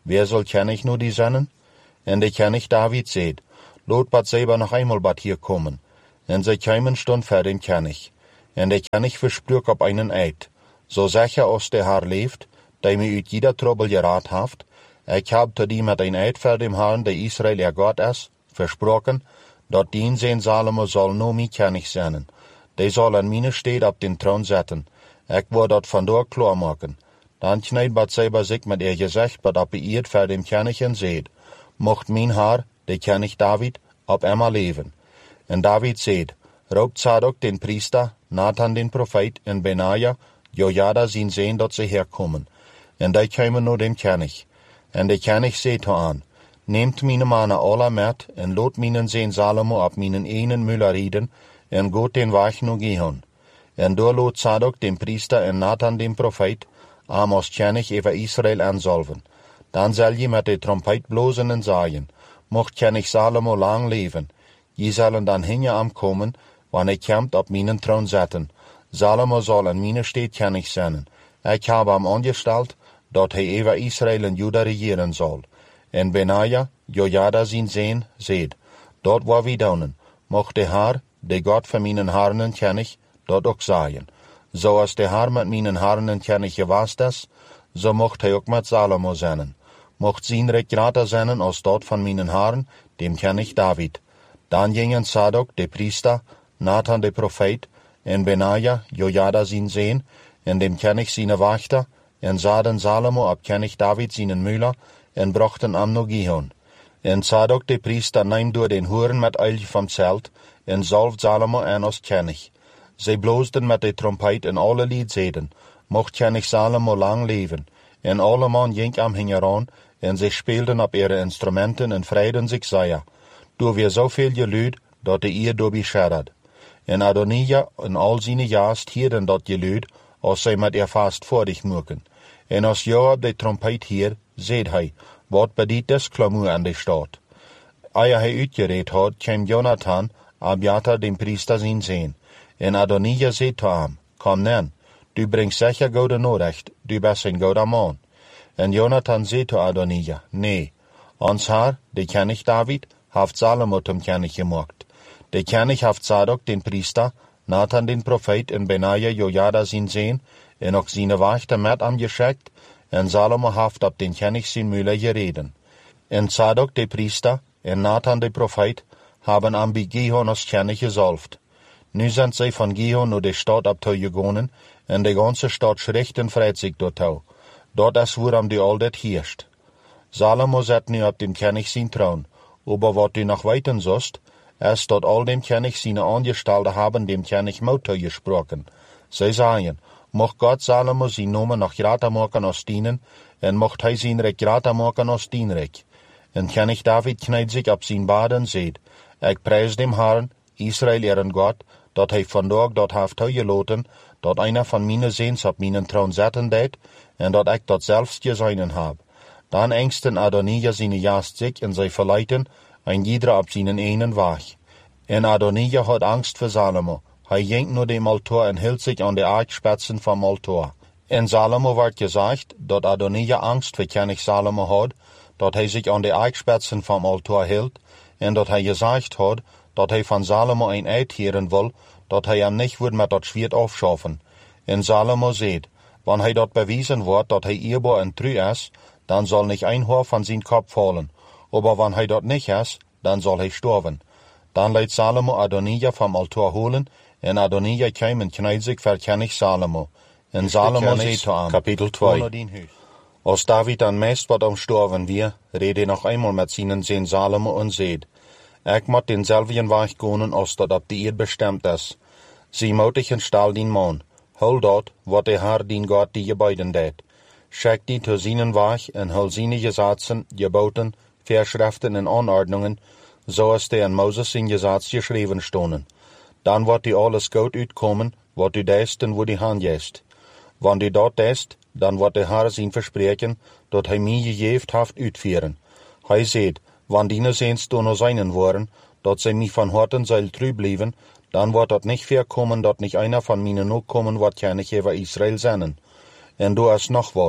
wer soll König nur die sennen? En der König David seht, lot bat selber noch einmal bat hier kommen. En sie kämen stund vor dem König. En der König versprüch op einen Eid. So sicher aus der Herr lebt, der mir ut jeder Trouble gerat haft, ich hab zu die mit ein Eid vor dem Herrn, der Israel ihr Gott ist, versprochen, dort dien sein Salomo soll nur mi König sein. Der soll an meine Städt auf den Thron setzen. Ich will dort von dort klar machen. Dann kneid Bathseba sich mit ihr Gesicht, bat ab ihr vor dem König und seht, mocht mein Herr, der König David, ob einmal leben. Und David seht, raubt Zadok den Priester, Nathan den Prophet und Benaja, Jojada sin sehen, dort sie herkommen. Und die kämen nur dem König. Und der König seht an, nehmt meine Männer alle mit, und lot meinen Sehn Salomo ab meinen einen Müller rieden, und gut den Weg nur gehen. Und da lot Zadok den Priester und Nathan den Prophet, Amos König über Israel ansolven. Dann soll je mit der Trompet blosen und sagen, mocht König Salomo lang leben. Je sollen dann hinja am kommen, wann er kommt auf meinen Thron setzen. Salomo soll an meine Städt König sein. Ich habe am angestellt, dort er über Israel und Juda regieren soll. En Benaja, Jojada sin Sehn, seht, dort wo wir daunen, mocht der Herr, der Gott für meinen Herrn und König, dort auch sein. So als der Herr mit meinen Herrn und König gewasst ist, so mocht er auch mit Salomo sein. Mocht sein Recht grater sein als dort von meinen Herrn, dem König David. Dann gingen Zadok, der Priester, Nathan, der Prophet, en Benaja, Jojada sin Sehn, en dem König seine Wächter, en saden Salomo ab König David seinen Müller, en brachten am no Gihon. En Zadok, der Priester, nahm durch den Huren mit Eil vom Zelt, en salft Salomo an als König. Sie blosten mit der Trompet in alle Lied seden, mocht König Salomo lang leben. En alle Mann ging am Hingeran, en sie spielten auf ihre Instrumenten en freiden sich sehr. Du wir so viel gelüd, dort der ihr dobi schadert. En Adonija en all seine Jast hieren dort gelüd, als sie mit ihr fast vor dich mucken. En als Joab de Trompet hier, seht hei, wat bediet des Klamur an der Stadt. Eia hei uitgereed had, käm Jonathan, Abiathar dem Priester sin sehen. En Adonija seht zu ihm, komm nen, du bringst sicher gute Nachricht, du bist ein guter Mann. En Jonathan seht zu Adonija, nee, ons Herr, der König David, haft Salomo zum König gemacht. Der König haft Zadok den Priester, Nathan den Prophet en Benaja Jojada sin Sehn, en auch seine Wächter mit angeschickt, en Salomo haft ab den König sin Müller gereden. En Zadok der Priester, en Nathan der Prophet, haben am bei Gihon als König gesalft. Nu sind sie von Gihon nur die Stadt abgegangen, en die ganze Stadt schrecht und freit sich dort auch. Dort ist woran die all det hirscht. Salomo sitzt nu ab dem König sin Thron, aber wat du noch weiten sollst, ist dort all dem König seine Angestellte haben dem König Mauter gesprochen. Sie sagen, mocht Gott Salomo sein Namen noch grater machen als dienen, en mocht hij sein Recht grater machen als dienrecht. En König David kneid sich ab sein Baden seht, ich preis dem Herrn, Israel ihren Gott, dat hij vandaag dat haft gelaten, dat einer von meine Sehns op meinen Thron zetten deed, en dat ik dat selbst geseinen hab. Dan engsten Adonija seine Jast sich en zij verleiten, ein jeder op seinen einen Weg. En Adonija hat Angst für Salomo. Hij ging nur dem Altar en hielt sich an de Aardspitzen vom Altar. En Salomo werd gesagt, dat Adonija Angst für König Salomo had, dat hij sich an de Aardspitzen vom Altar hielt, en dat hij gesagt had, dat hij van Salomo ein Eid hören will, dat hij hem nicht wird mit dat Schwert aufschaffen. En Salomo seht, wann hij dat bewiesen wordt dat hij eerbaar en treu is, dann soll nicht ein Haar von sein Kopf fallen, aber wann hij dat nicht is, dann soll hij sterben. Dann leidt Salomo Adonija vom Altar holen, en Adonija käm en kneid sich vor König Salomo. En Salomo seht zu ihm, Kapitel zwei. Als David an meist wat umstorven wir, rede noch einmal mit seinen Sehn Salomo und seht, ich mot denselben Weg gehen, als dat ab die Erd bestimmt is. Sie motig en stahl din Mann, hol dort, wat der Herr din Gott die gebeiden deed. Schick die zu seinen Weg en hol seine Gesetzen, Geboten, Verschriften en Anordnungen, so als der in Moses in Gesetz geschrieben stonden. Dann wird die alles gut uitkommen, wat du deest en wo die Hand jest. Wann du dort deest, dann wird der Herr sein versprechen, dat hij mir gegeft haft uitführen. Hij seht, wann die Sehns du nur seinen waren, dat sie mich von Horten soll trü blieben, dann wird dat nicht verkommen, dat nicht einer von minen no kommen wird König über Israel sennen. En du hast noch wat,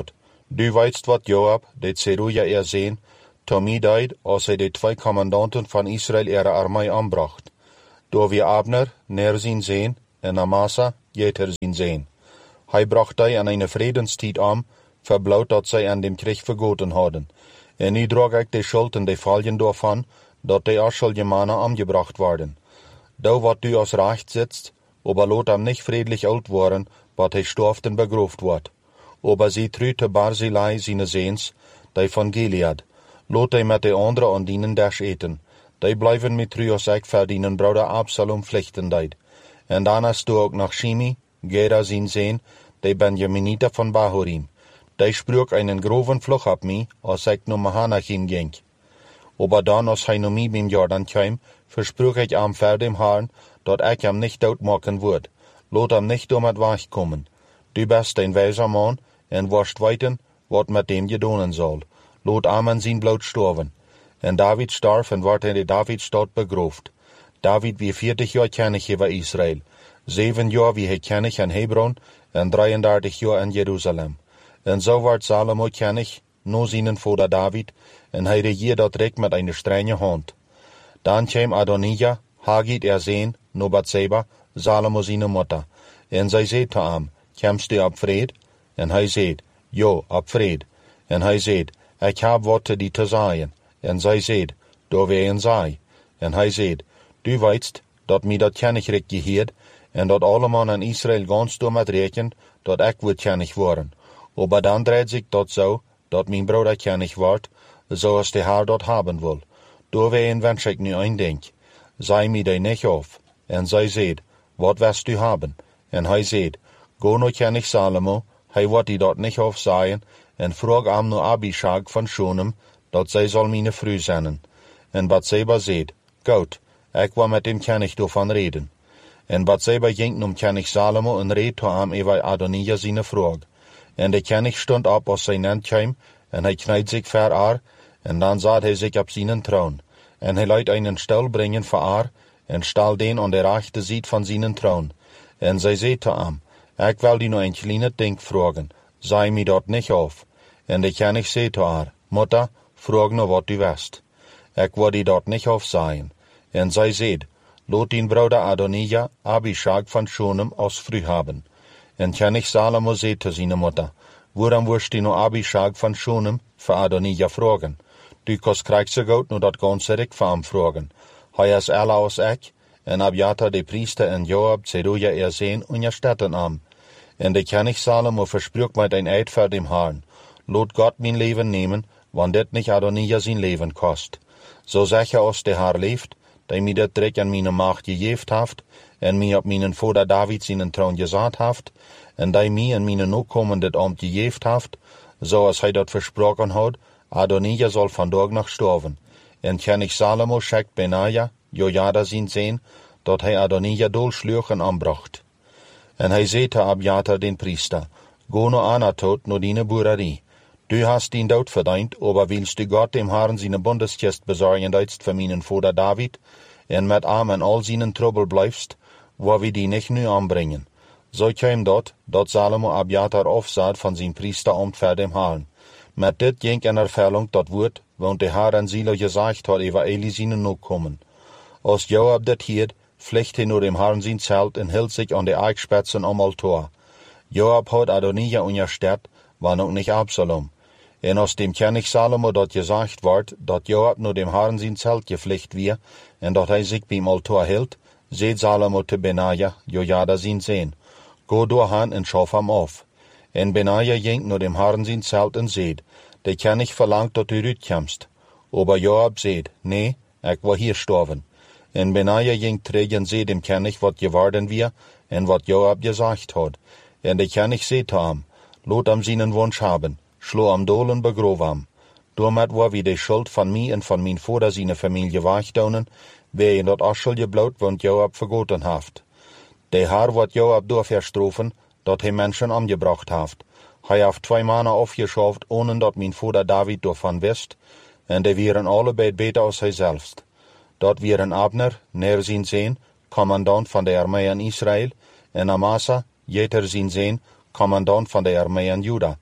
Du weitst wat Joab, de Zeruja er zien, Tommy deed als hij de twee commandanten van Israël ihre armee aanbracht. Door wie Abner neer zien zien en Amasa jeter zien zien. Hij bracht hij aan een vredenstijd aan, verbloot dat zij aan dem Krieg vergoten hadden. En nu droeg ik de schuld en de valjen daarvan, dat de Aschelgemanen aangebracht worden. Da wat du als recht sitzt, aber lot hem nicht friedlich alt worden, wat hij storft en begroofd wordt. Aber sie trüte Barzillai seine Seens, die van Gilead. Lot hij met de andere aan dienen dash eten. Die blijven met tru als ik verdienen broeder Absalom vlechten deed. En daarna stoe ook nach Shimi, Gera zien zijn, de Benjaminita van Bahurim. Die sprak einen groven vlug op mij, als ik naar Mahanachim ging. Aber dan als hij naar mij beim Jordan kwam, versprach ik hem voor dem Herrn, dat ik hem niet doodmaken word. Lot hem niet door met weg komen. Du bist een wijzer man, en worst weten, wat met dem gedonen zal. Lot Amen zijn bloot storven. En David starf en werd in de Davidstad begroofd. David wie veertig jaar kennig over Israël. Zeven jaar wie hij kennig in Hebron en drieëndertig jaar in Jeruzalem. En zo werd Salomo kennig, no zijn vader David, en hij regeerde dat rijk met een strenge hand. Dan kwam Adonijah, Hagit er zijn, no Bathseba, Salomo zijn moeder. En zij zei te hem, komst u op vrede? En hij zei, jo, op vrede. En hij zei, ik heb wat te die te zeggen. En zij zei, door wie en zij. En hij zei, du weitst, dat mij dat kennig rijk geheerd, en dat alle mannen in Israël gans door met rekent, dat ik word kennig worden. Aber dan dreigt zich dat zo, dat mijn broeder kennig wordt, zoals de Heer dat hebben wil. Door wie en wens ik nu een denk. Zij mij die niet af. En zij zei, wat west u hebben? En hij zei, go no kennig Salomo, hij wordt die dat niet af zeggen, en vroeg hem no Abishag van Shunem, dat zij zal mijn vrouw zijn. En Bathseba zei, goed, ik wil met hem kennig daarvan reden. En Bathseba ging om kennig Salomo en reed to hem over Adonijah zijn vraag. En de kennig stond op als zijn end kwam, en hij knijd zich voor haar, en dan zat hij zich op zijn troon. En hij liet einen stel brengen voor haar, en stal den aan de rechte zijde van zijn troon. En zij zei te hem, ik wil die nog een kleine ding vragen, zei mij dat niet af. En de kennig zei te haar, moeder, vraag nou wat u wist. Ik wil die dat niet af zeggen. En zij zei, laat die broeder Adonijah Abishag van Shunem als vrouw hebben. En kennig Salomo zei te zijn moeder, waarom worst die nou Abishag van Shunem voor Adonijah vragen? Du kost krijgt ze goed nu dat ganse rijk van hem vragen. Hij is alle als ik, en Abiathar de priester en Joab Zeruja er zijn onderstetten hem. En de kennig Salomo versprach met een eid voor dem Herrn, laat God mijn leven nemen, want dit niet Adonijah zijn leven kost. Zo zeg je als de Heer leeft, die mij dit rijk aan mijn macht gegeven heeft, en mij op mijn vader David zijn troon gezet heeft, en die mij en mijn nakomen dit ambt gegeven heeft, zoals hij dat versproken had, Adonijah zal vandaag nog sterven. En kennig Salomo schickt Benaja, Jojada zijn zijn, dat hij Adonijah doolsluch en aanbracht. En hij zei te Abiathar den priester, go no Anatot no dine boererie. Du hast den dood verdiend, aber willst du Gott dem Herrn seine Bundeskist besorgen deitst für meinen Vater David, en met am en al seinen Trouble blijfst, waar we die nicht nu aanbrengen. Zo kwam dat, dat Salomo Abiathar afzat van zijn priesterambt voor dem Herrn. Met dit ging in ervulling dat woord, want de Heer en Silo gezegd had over Eli zijn nakomen. Als Joab dit hield, vlucht hij naar dem Herrn zijn zelt en hield zich aan de eikspetsen om altaar. Joab had Adonijah ondersteunt, maar nog niet Absalom. En als dem kennig Salomo dat gezegd wordt, dat Joab naar dem Herrn zijn zelt gevlucht weer, en dat hij zich bij altaar hield, zei Salomo te Benaja, Jojada zijn zijn, go doorheen en schaf hem af. En Benaja ging naar dem Herrn zijn zelt en zei, de kennig verlangt dat u uitkomst. Aber Joab zei, nee, ik wil hier sterven. En Benaja ging terug en zei dem kennig wat geworden weer, en wat Joab gezegd had. En de kennig zei te hem, laat hem zijn wunsch hebben, slo hem dool en begrove hem. Doormet waar we de schuld van mij en van mijn vader zijn familie wegdonen, wij in dat Aschel bloot, want Joab vergoten heeft. De Heer wat Joab door verstrofen, dat hij mensen omgebracht heeft. Hij heeft twee mannen afgeschaft, ohne dat mijn vader David daarvan wist, en die waren allebei beter als hij zelfs. Dat waren Abner, neer zijn zijn, commandant van de armee in Israël, en Amasa, jeter zijn zijn, commandant van de armee in Juda.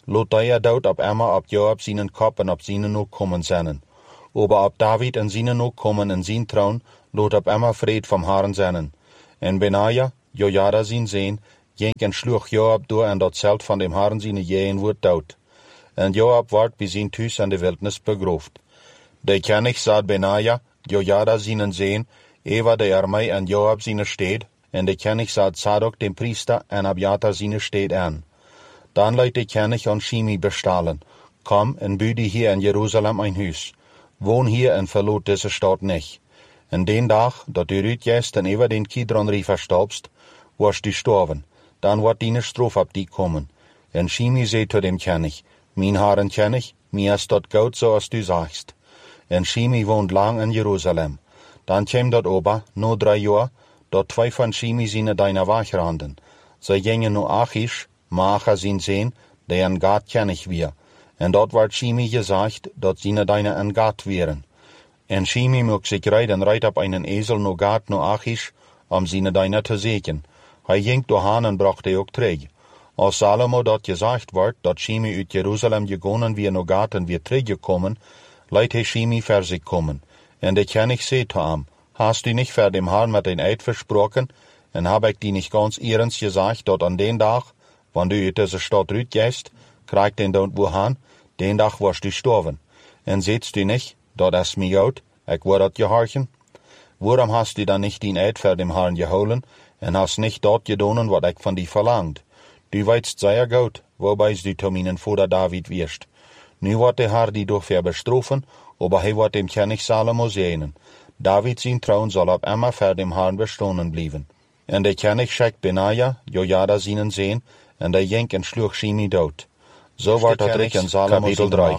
lot hij dood op Emma op Joab zijn kop en op zijn nog komen zijn. Aber op David en zijn nog komen en zijn troon, lot op Emma vrede van Herren zijn. En Benaja, Jojada zijn zoon, ging en sloeg Joab door en dat zeld van dem Herren zijn jeen wordt dood. En Joab werd bij zijn thuis in de wildnis begroefd. De koning zat Benaja, Jojada zijn zoon, Eva de armee en Joab zijn steed, en de koning zat Zadok den priester en Abiathar zijn steed aan. Dan liet de koning aan Shimi bestalen, kom en bouw hier in Jeruzalem een huis. Woon hier en verlaat deze stad niet. En den dag dat u uitgeest en over den Kidron-river stapst, was du sterven. Dan wordt die straf op die komen. En Shimi zei tot dem koning, mijn Herren koning, mij is dat goed zoals du zagst. En Shimi woont lang in Jeruzalem. Dan kwam dat ober, no drie jaar, dat twee van Shimi zijn deine wegranden. Zij gingen naar Achish, Maacha zijn zoon, die een Gat koning weer. En dat werd Shimi gezegd, dat zijn deine een Gat wären. En Shimi mocht zich rijden rijdt op einen ezel naar Gat naar Achish, om zijn deine te zeken. Hij ging doorheen en bracht hij ook terug. Als Salomo dat gezegd werd, dat Shimi uit Jeruzalem gegaan weer naar Gat en weer teruggekomen, liet hij Shimi voor zich komen. En de koning zei te hem, hast du niet voor dem Herrn met een eid versproken, en heb ik die niet ganz eerens gezegd, dat aan den dag, wanneer du uit deze stad uitgeest, krijgt den dood wohan, den dag was du sterven. En zitst du niet, dat is mij uit, ik word dat gehorchen? Waarom hast du dan niet die eid voor dem Herrn gehouden, en hast niet dat gedaan wat ik van die verlangt? Du weitst zeer goed, waarbij du te mijn vader David wirst. Nu wordt de Herr die door bestrafen, aber hij wordt dem koning Salomo zegenen. David zijn troon zal op Emma voor dem Herrn bestaan blijven. En de koning schickt Benaja, Jojada zijn zoon, en de ging en sloeg Shimi dood. Zo wordt het rijk in Salomo drie.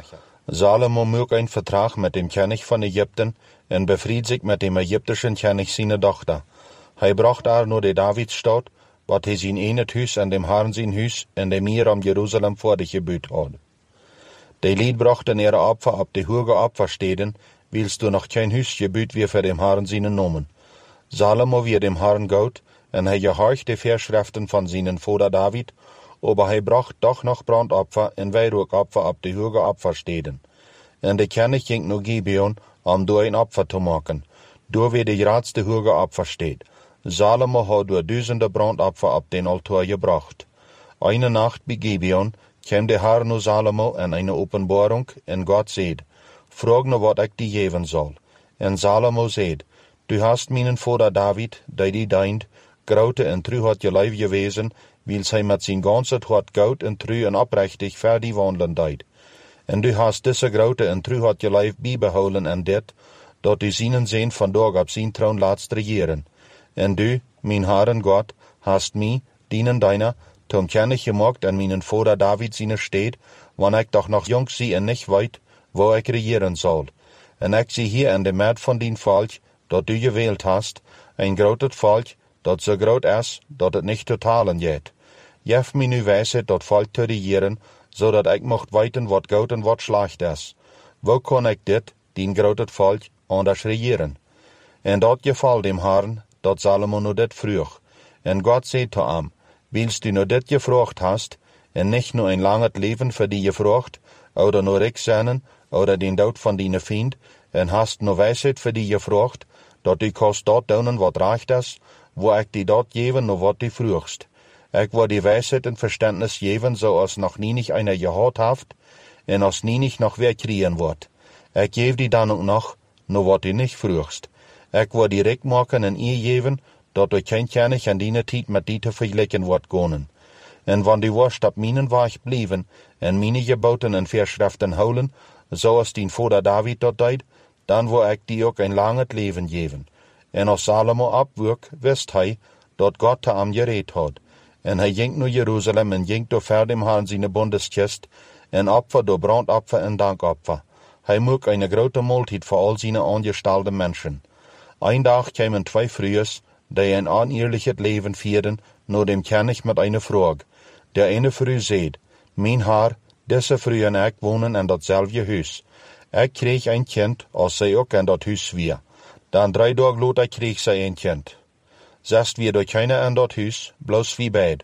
Salomo maakt een verdrag met dem koning van Egypten en bevrijdt zich met dem Egyptischen koning zijn dochter. Hij bracht haar naar de Davidstad, wat hij zijn in het huis en dem Herrn zijn huis en de meer om Jeruzalem voor de gebuut had. De lied brachten ihre Opfer op de hoge Opfersteden, wils du noch kein huis gebuut weer voor dem Herrn zijn nomen. Salomo weer dem Herrn goed, en hij gehorcht de Verschriften van zijn vader David, aber hij bracht doch nog brandopfer en wierookopfer op de hoge Opfersteden. En de koning ging naar Gibeon, om door een opfer te maken, door weer de grootste hoge Opfersteed. Salomo had door duizenden brandopfer op den altaar gebracht. Eine nacht bij Gibeon kwam de Herr naar Salomo en een openbaring, en God zei, vraag naar wat ik die geven zal. En Salomo zei, du hast mijn vader David, die die dient, grote en trouw had je lijf gewezen, wils hij met zijn ganse hart goud en trouw en oprechtig voor die wandelen deed. En du hast deze grote en trouw had je lijf bijbehouden en dit, dat du zijn zin vandaag op zijn troon laatst regeren. En du, mijn Herren God, hast mij, dienen deiner, toen koning gemaakt en mijn vader David zijn steed, wanneer ik toch nog jong zie en niet weet, waar ik regeren zal. En ik zie hier in de midden van die volk, dat du gewählt hast, een groot volk, dat zo groot is, dat het niet te talen jet. Geef mij nu wijsheid dat volk te regeren, zodat ik mocht weten wat goed en wat slecht is. Hoe kan ik dit, die groot volk, anders regeren? En dat geval dem Herrn, dat Salomo nu dit vroeg. En God zei te hem, wils du nu dit gevraagd hast, en niet nur een lang het leven voor die gevraagd, oder nur rijk zijn, oder den dood van die vriend, en hast nu wijsheid voor die gevraagd, dat du kost dat doen wat recht is, wo ik die dat geven nu wat du vroegst. Ik wil die wijsheid en verständnis geven, zoals nog nienig einer gehad heeft, en als nienig nog weer kriegen wordt. Ik geef die dan ook nog, nu wat du niet vroegst. Ik wil die rijk maken en eer geven, dat du geen koning in die tijd met die te vergelijken wordt gonen. En wanneer du worst op mijn weg blijven, en mijn geboten en verschriften houden, zoals die vader David dat deed, dan wil ik die ook een lang het leven geven. En als Salomo opwoek, wist hij, dat God te hem gereed had. En hij ging naar Jeruzalem en ging door ver dem Herrn zijn bondeskist, en opfer door brandopfer en dankopfer. Hij moest een grote maaltijd voor al zijn aangestelde mensen. Een dag kwamen twee vrouwen, die een oneerlijk het leven vierden, naar dem koning met een vraag. De ene vrouw zei, mijn Heer, deze vrouw en ik wonen in datzelfde huis. Ik kreeg een kind, als zij ook in dat huis weer. Dan drie dagen later kreeg zij een kind. Zest weer door keiner in dat huis, bloos wie beid.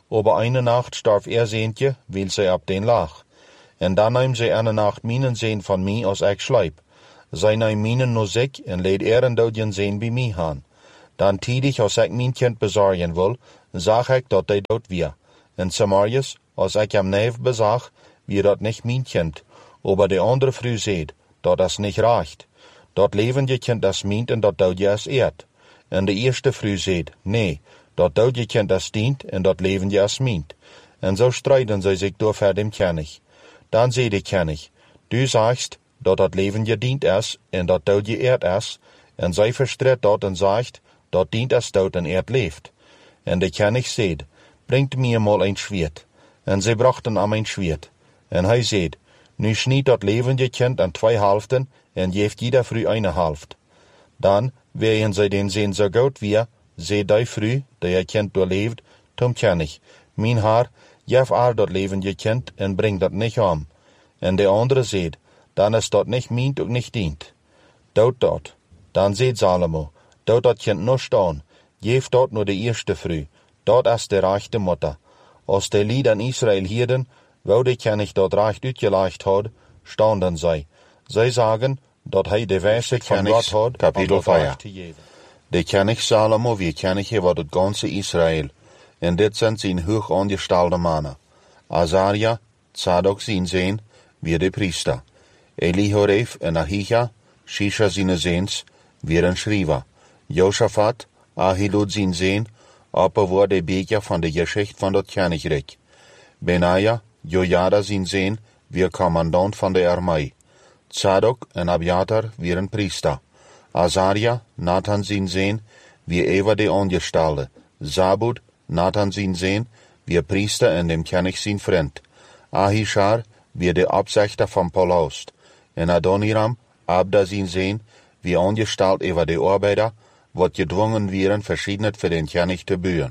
aber eine Nacht starf er seentje, weil zij op den lag. En dan neem zij eine Nacht minen zeen van mij als ik slijp. Zij neem minen no zich en leed er en doodjen zeen bij mij aan. Dan tiedig als ik mijn kind bezorgen wil, zag ik dat hij dood weer. En Samarius, als ik hem neef bezag, wie dat niet mijn kind, aber de andere vrouw zeid, dat is niet recht. Dat levende kind is mijn en dat doodje is eerd. En de eerste vrouw zeid, nee, dat doodje kind is dient en dat levende is mijn. En zo strijden zij zich door voor dem kennig. Dan zei de kennig, du zegt dat dat levende dient is en dat doodje eerd is, en zij verstreed dat en zegt, dat dient is dood en eerd leeft. En de kennig zeid, brengt mij mal een zwiert. En zij brachten aan mijn zwiert. En hij zeid, nu sniet dat levende kind aan twee helften en geeft jeder vrouw een helft. Dan, wegen zij den zeen zo goed weer, zei die vrouw, die het kind doorleefd, tom kennig, mijn haar, geef haar dat levende kind en breng dat niet om. En de andere zeid, dan is dat niet mijn ook niet dient. Dood dat. Dan zeid Salomo, dood dat kind nog staan, geef dat naar de eerste vrouw, dat is de rechte moeder. Als de lied aan Israël hierden, wou de kennig dat recht uitgelegd had, stonden zij. Zij zagen dat hij de wijsheid van God had, kapitel vier. De kennig Salomo wie kennig wat het ganze Israël, en dit zijn zijn hoog aangestelde mannen. Azaria, Tzadok zijn zeen, wie de priester. Elihoref en Ahija, Shisha zijn zeens, wie een schrijver. Josaphat, Ahilud zijn zeen, opper de beker van de geschicht van dat kennigrijk. Benaja, Jojada zijn zeen, wie commandant van de armee. Tzadok en Abiatar, wie een priester. Azaria, Nathan zijn zeen, wie Eva de aangestelde. Zabud, Nathan zijn zeen, wie priester en dem kennig zijn vriend. Ahishar, wie de opzichter van Paulus. En Adoniram, Abda zijn zeen, wie aangesteld Eva de arbeider, wat gedwongen wieren verschiedenet voor den kennig te buren.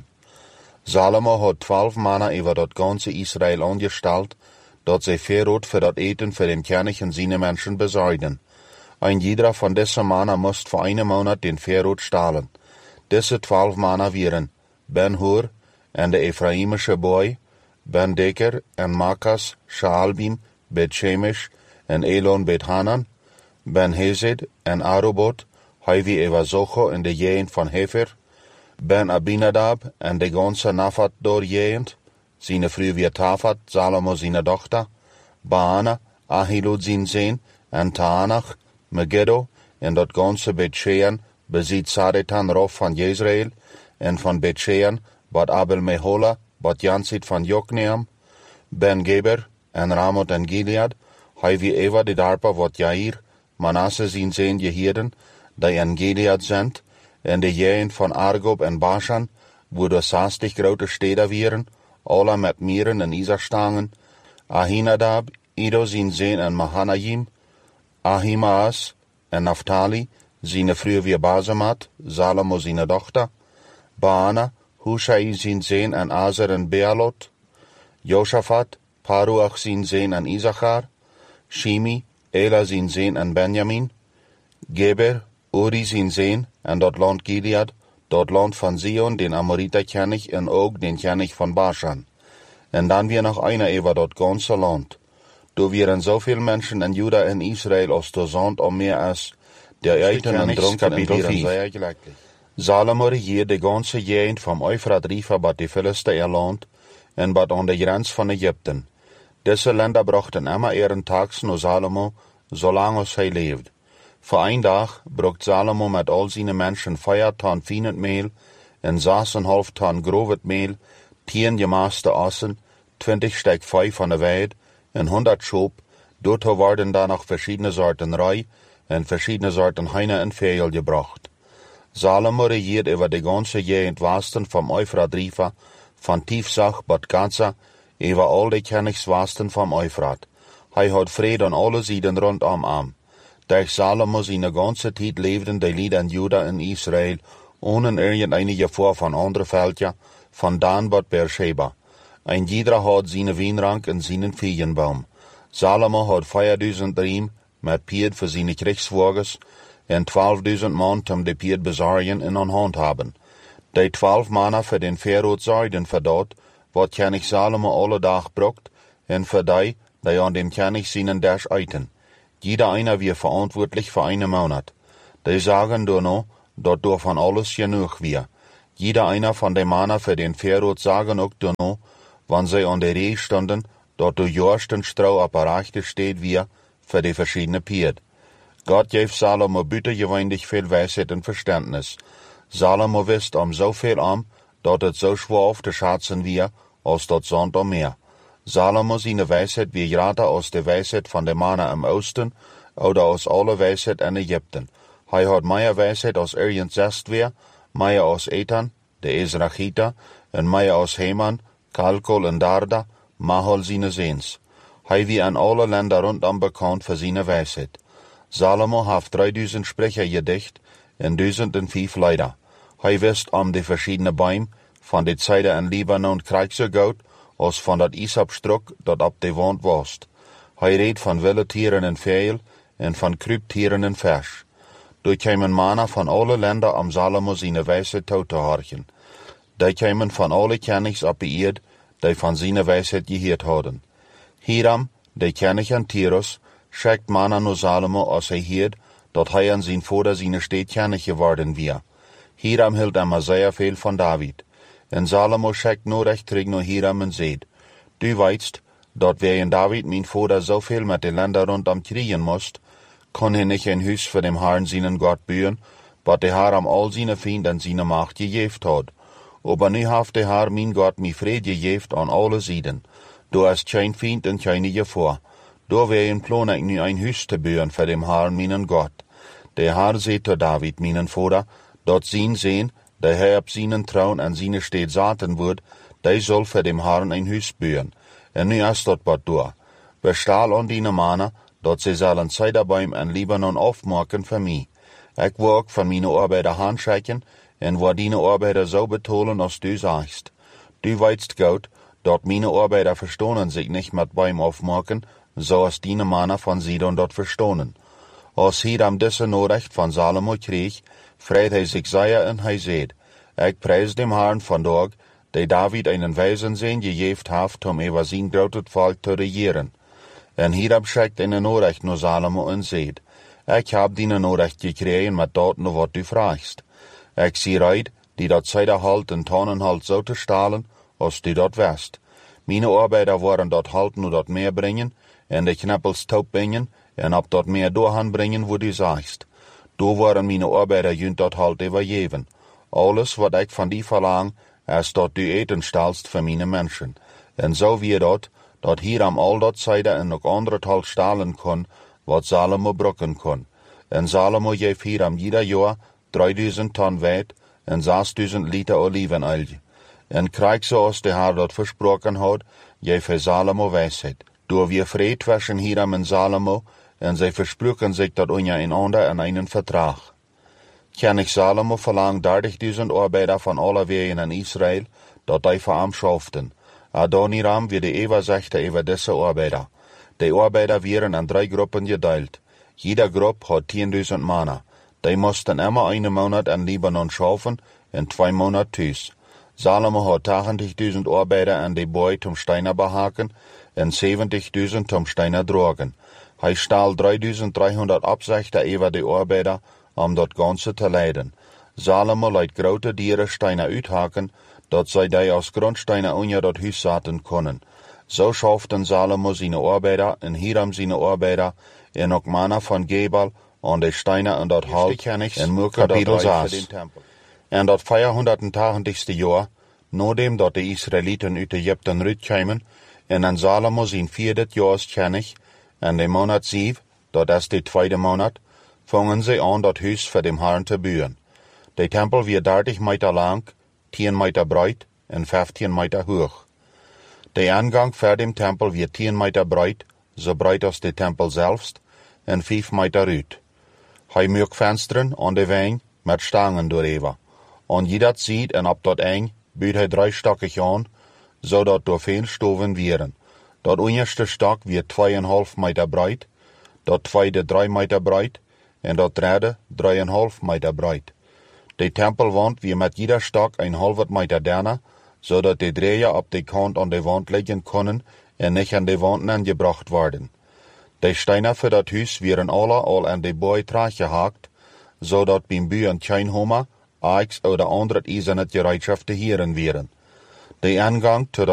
Salomo had twaalf mannen over dat ganze Israël aangesteld, dat zij verrood voor dat eten voor den kennig en zijn mensen bezorgden. Ein jeder van deze mannen moest voor een maand den verrood stalen. Deze twaalf mannen waren Ben-Hur en de Efraimische boy, Ben-Deker en Makas, Shaalbim, Bet-Shemesh en Elon Bet-Hanan, Ben-Hezed en Arubot, hij wie Eva Zocho en de jeen van Hefer, Ben-Abinadab en de ganse Nafat doorjeyend, zijn vrouw weer Tafat, Salomo zijn dochter, Baana, Ahilud zijn zeen, en Taanach, Megiddo, en dat ganse Bet-Shean beziet Sadetan rof van Jezreel, en van Bet-Shean, bad Abel Mehola, bad Jansit van Jokneam, Ben-Geber, en Ramot en Gilead, hij wie Eva de darpa wat Jair, Manasse zijn zeen Jehiden, die en Gilead zendt, en de jeen van Argob en Bashan, wo de zestig grote steden wieren, alle met mieren en iserstangen, Ahinadab, Ido zijn zeen en Mahanaim, Ahimaas en Naphtali, zijn vrouw weer Basemat, Salomo zijn dochter, Baana, Hushai zijn zeen en Azer en Bealot, Josaphat, Paruach zijn zeen en Issachar, Shimi, Ela zijn zeen en Benjamin, Geber, Uri zijn zeen en dat land Gilead, dat land van Zion, den Amorita kennig en ook den kennig van Bashan. En dan weer nog einer over dat ganze land. Du wieren zoveel mensen in Juda en Israël als de zand om meer is, der eten en dronken en wieren zeer gelijkelijk. Salomo regeerde de ganse gegend van Eufrat River bij de Filisteërland en bij aan de grens van Egypte. Deze landen brachten immer ihren tags naar Salomo, zolang als hij leefde. Voor een dag bracht Salomo met al zijn mensen vijf ton fijnend meel en zes en half ton grovet meel, tien gemaaste ossen, twintig stek vijf van de weid en honderd schoop. Daartoe worden dan nog verschillende soorten rij en verschillende soorten heine en vegel gebracht. Salomo regeerde over de ganse gegend westen van Eufrat River, van Tifsach tot Gaza, over al de kennigswesten van Eufrat. Hij had vrede aan alle zijden rondom hem. Durch Salomo zijn ganze tijd leefden de lieden in Juda en Israël, ohne irgendeine gevaar van andere veldje, van Dan tot Beersheba. Ein jeder had zijn wijnrank en zijn veenbaum. Salomo had vierduizend riem met pied voor zijn krijgswagens en twaalfduizend man om de pied bezorgen en aan hand hebben. Die twaalf mannen voor den verrood zorgden voor dat, wat König Salomo alle dag brukt, en für die, die an dem König seinen Dash eiten. Jeder einer wir verantwortlich für einen Monat. Die sagen nur noch, dort davon alles genug wir. Jeder einer von den Männern für den Pherod sagen auch nur noch, wann sie an der Reh stunden, dort du jorsten Strau apparachte steht wir für die verschiedene Pied. Gott gave Salomo buitengewöhnlich viel Weisheit und Verständnis. Salomo wisst um so viel am, dort het so schwer auf zu schätzen wir, als dort Sand am Meer. Salomo seine Weisheit wie gerade aus der Weisheit von den Männern im Osten oder aus aller Weisheit in Ägypten. Hij hat mehr Weisheit aus Orient zest weer, mehr aus Ethan, de Ezrachita, en mehr aus Heman, Kalkol en Darda, Mahol seine Seens. Hij wie an alle Länder rundum bekannt für seine Weisheit. Salomo heeft dreitausend Sprecher gedicht en duizend en vijf leider. Hij wist om de verschiedene Bäume van de Zeide in Libanon krijgser goud, als van dat Isapstruk dat op de wand was. Hij reed van wilde tieren en veel, en van kruiptieren en vers. Door kwamen mannen van alle Länder om Salomo zijn wijsheid toe te horchen. Die kwamen van alle kenigs op de eerd, die van zijn wijsheid gehoord hadden. Hiram, de kenig aan Tyrus, schickt mannen naar Salomo als hij hoort, dat hij aan zijn vader zijn steed kenig geworden weer. Hiram hield hem zeer veel van David. En Salomo schickt nodig terug naar Hiram en zegt, du weitst, dat wij in David mijn vader zoveel met de Länder rondom kriegen moest, kon hij niet een huis voor dem Herrn zijn God bouwen, wat de Herr am al zijn vrienden en zijn macht gegeven had. Aber nu heeft de Herr mijn God mij vrede gegeven aan alle zijden. Du is geen vriend en geen gevaar. Door wij een plan ik nu een huis te bouwen voor dem Herrn mijn God. De Herr zei tot David mijn vader, dat zijn zijn, die hij op zijn troon en zijn steed zaten wordt, die zal voor dem Herrn een huis bouwen. En nu is dat wat door. Bestel aan die mannen, dat ze zullen Zeiderbaum in Libanon afmaken voor mij. Ik wil ook van mijn arbeider handschrijven, en wil die arbeider zo betalen als du zegt. Du weitst goed, dat mijn arbeider verstonen zich niet met Baum afmaken, zoals die mannen van Sidon dat verstonen. Als Hiram deze nodig van Salomo kreeg, vreed hij zich zeer en hij zei, ik prijs dem Herrn vandaag, die David einen wijzen zijn gegeven heeft om over zijn grote volk te regeren. En Hiram schickt een nodig naar Salomo en zei, ik heb die nodig gekregen met dat nu wat du vraagst. Ik zie uit, die dat zijde halt en tonnen halt zo te stalen, als du dat wist. Mijn arbeider worden dat halt nu dat meer brengen, en de knappels touw brengen, en op dat meer doorgaan brengen, wo du zegt. Door worden mijn arbeider junt dat halt overgeven. Alles wat ik van die verlang, is dat du eten stalst voor mijn mensen. En zo wie dat, dat Hiram al dat zijde en ook andere halt stalen kon, wat Salomo brokken kon. En Salomo geeft Hiram ieder jaar drieduizend ton weit en zesduizend liter olivenolie. En krijg zoals de Heer dat versproken had, geeft hij Salomo wijsheid. Door weer vrede tussen Hiram en Salomo, en zij versproken zich dat onder een ander en einen verdrag. König Salomo verlangt dertigduizend arbeider van alle wegen in Israël, dat hij voor hem schoften. Adoniram weer de overzichte over deze arbeider. De arbeider werden in drie groepen gedeeld. Jeder groep had tienduizend mannen. Die moesten immer een maand in Libanon schaffen en twee maanden thuis. Salomo had tachtigduizend arbeider in de boy om steiner behaken en zeventigduizend om steiner drogen. Hij staal drieduizend driehonderd opzichten over de arbeider om dat ganze te leiden. Salomo liet grote dieren steiner uithaken, dat zij die als grondsteiner onder dat huis zaten konden. Zo schaften Salomo zijn arbeider en Hiram zijn arbeider en ook mannen van Gebal aan de steiner en dat halt en Murka dat zes. En dat vierhonderdtachtigste jaar, nadat dat de Israëlieten uit Egypten uitkwamen, en aan Salomo zijn vierde jaars König, en de maand zeven, dat is de tweede maand, vangen ze aan dat huis voor dem Herrn te bouwen. De tempel weer dertig meter lang, tien meter breed en vijftien meter hoog. De aangang voor dem tempel weer tien meter breed, zo breed als de tempel zelfst, en vijf meter uit. Hij maakt vensteren aan de wang met stangen dooreven. Aan jeder zijde en op dat eind bouwt hij driestokkig aan, zodat door veel stoven wieren. Dat onderste stok weer tweeënhalf meter breed, dat tweede drie meter breed en dat derde drieënhalf meter breed. De tempelwand weer met jeder stok een halve meter derne, zodat de dreeën op de kant aan de wand liggen konden en niet aan de wand aangebracht worden. De stenen voor dat huis werden alle al aan de boy terechtgehakt, zodat bij buien geen homer, aaks of andere ijzerne gereedschappen heren waren. De aangang tot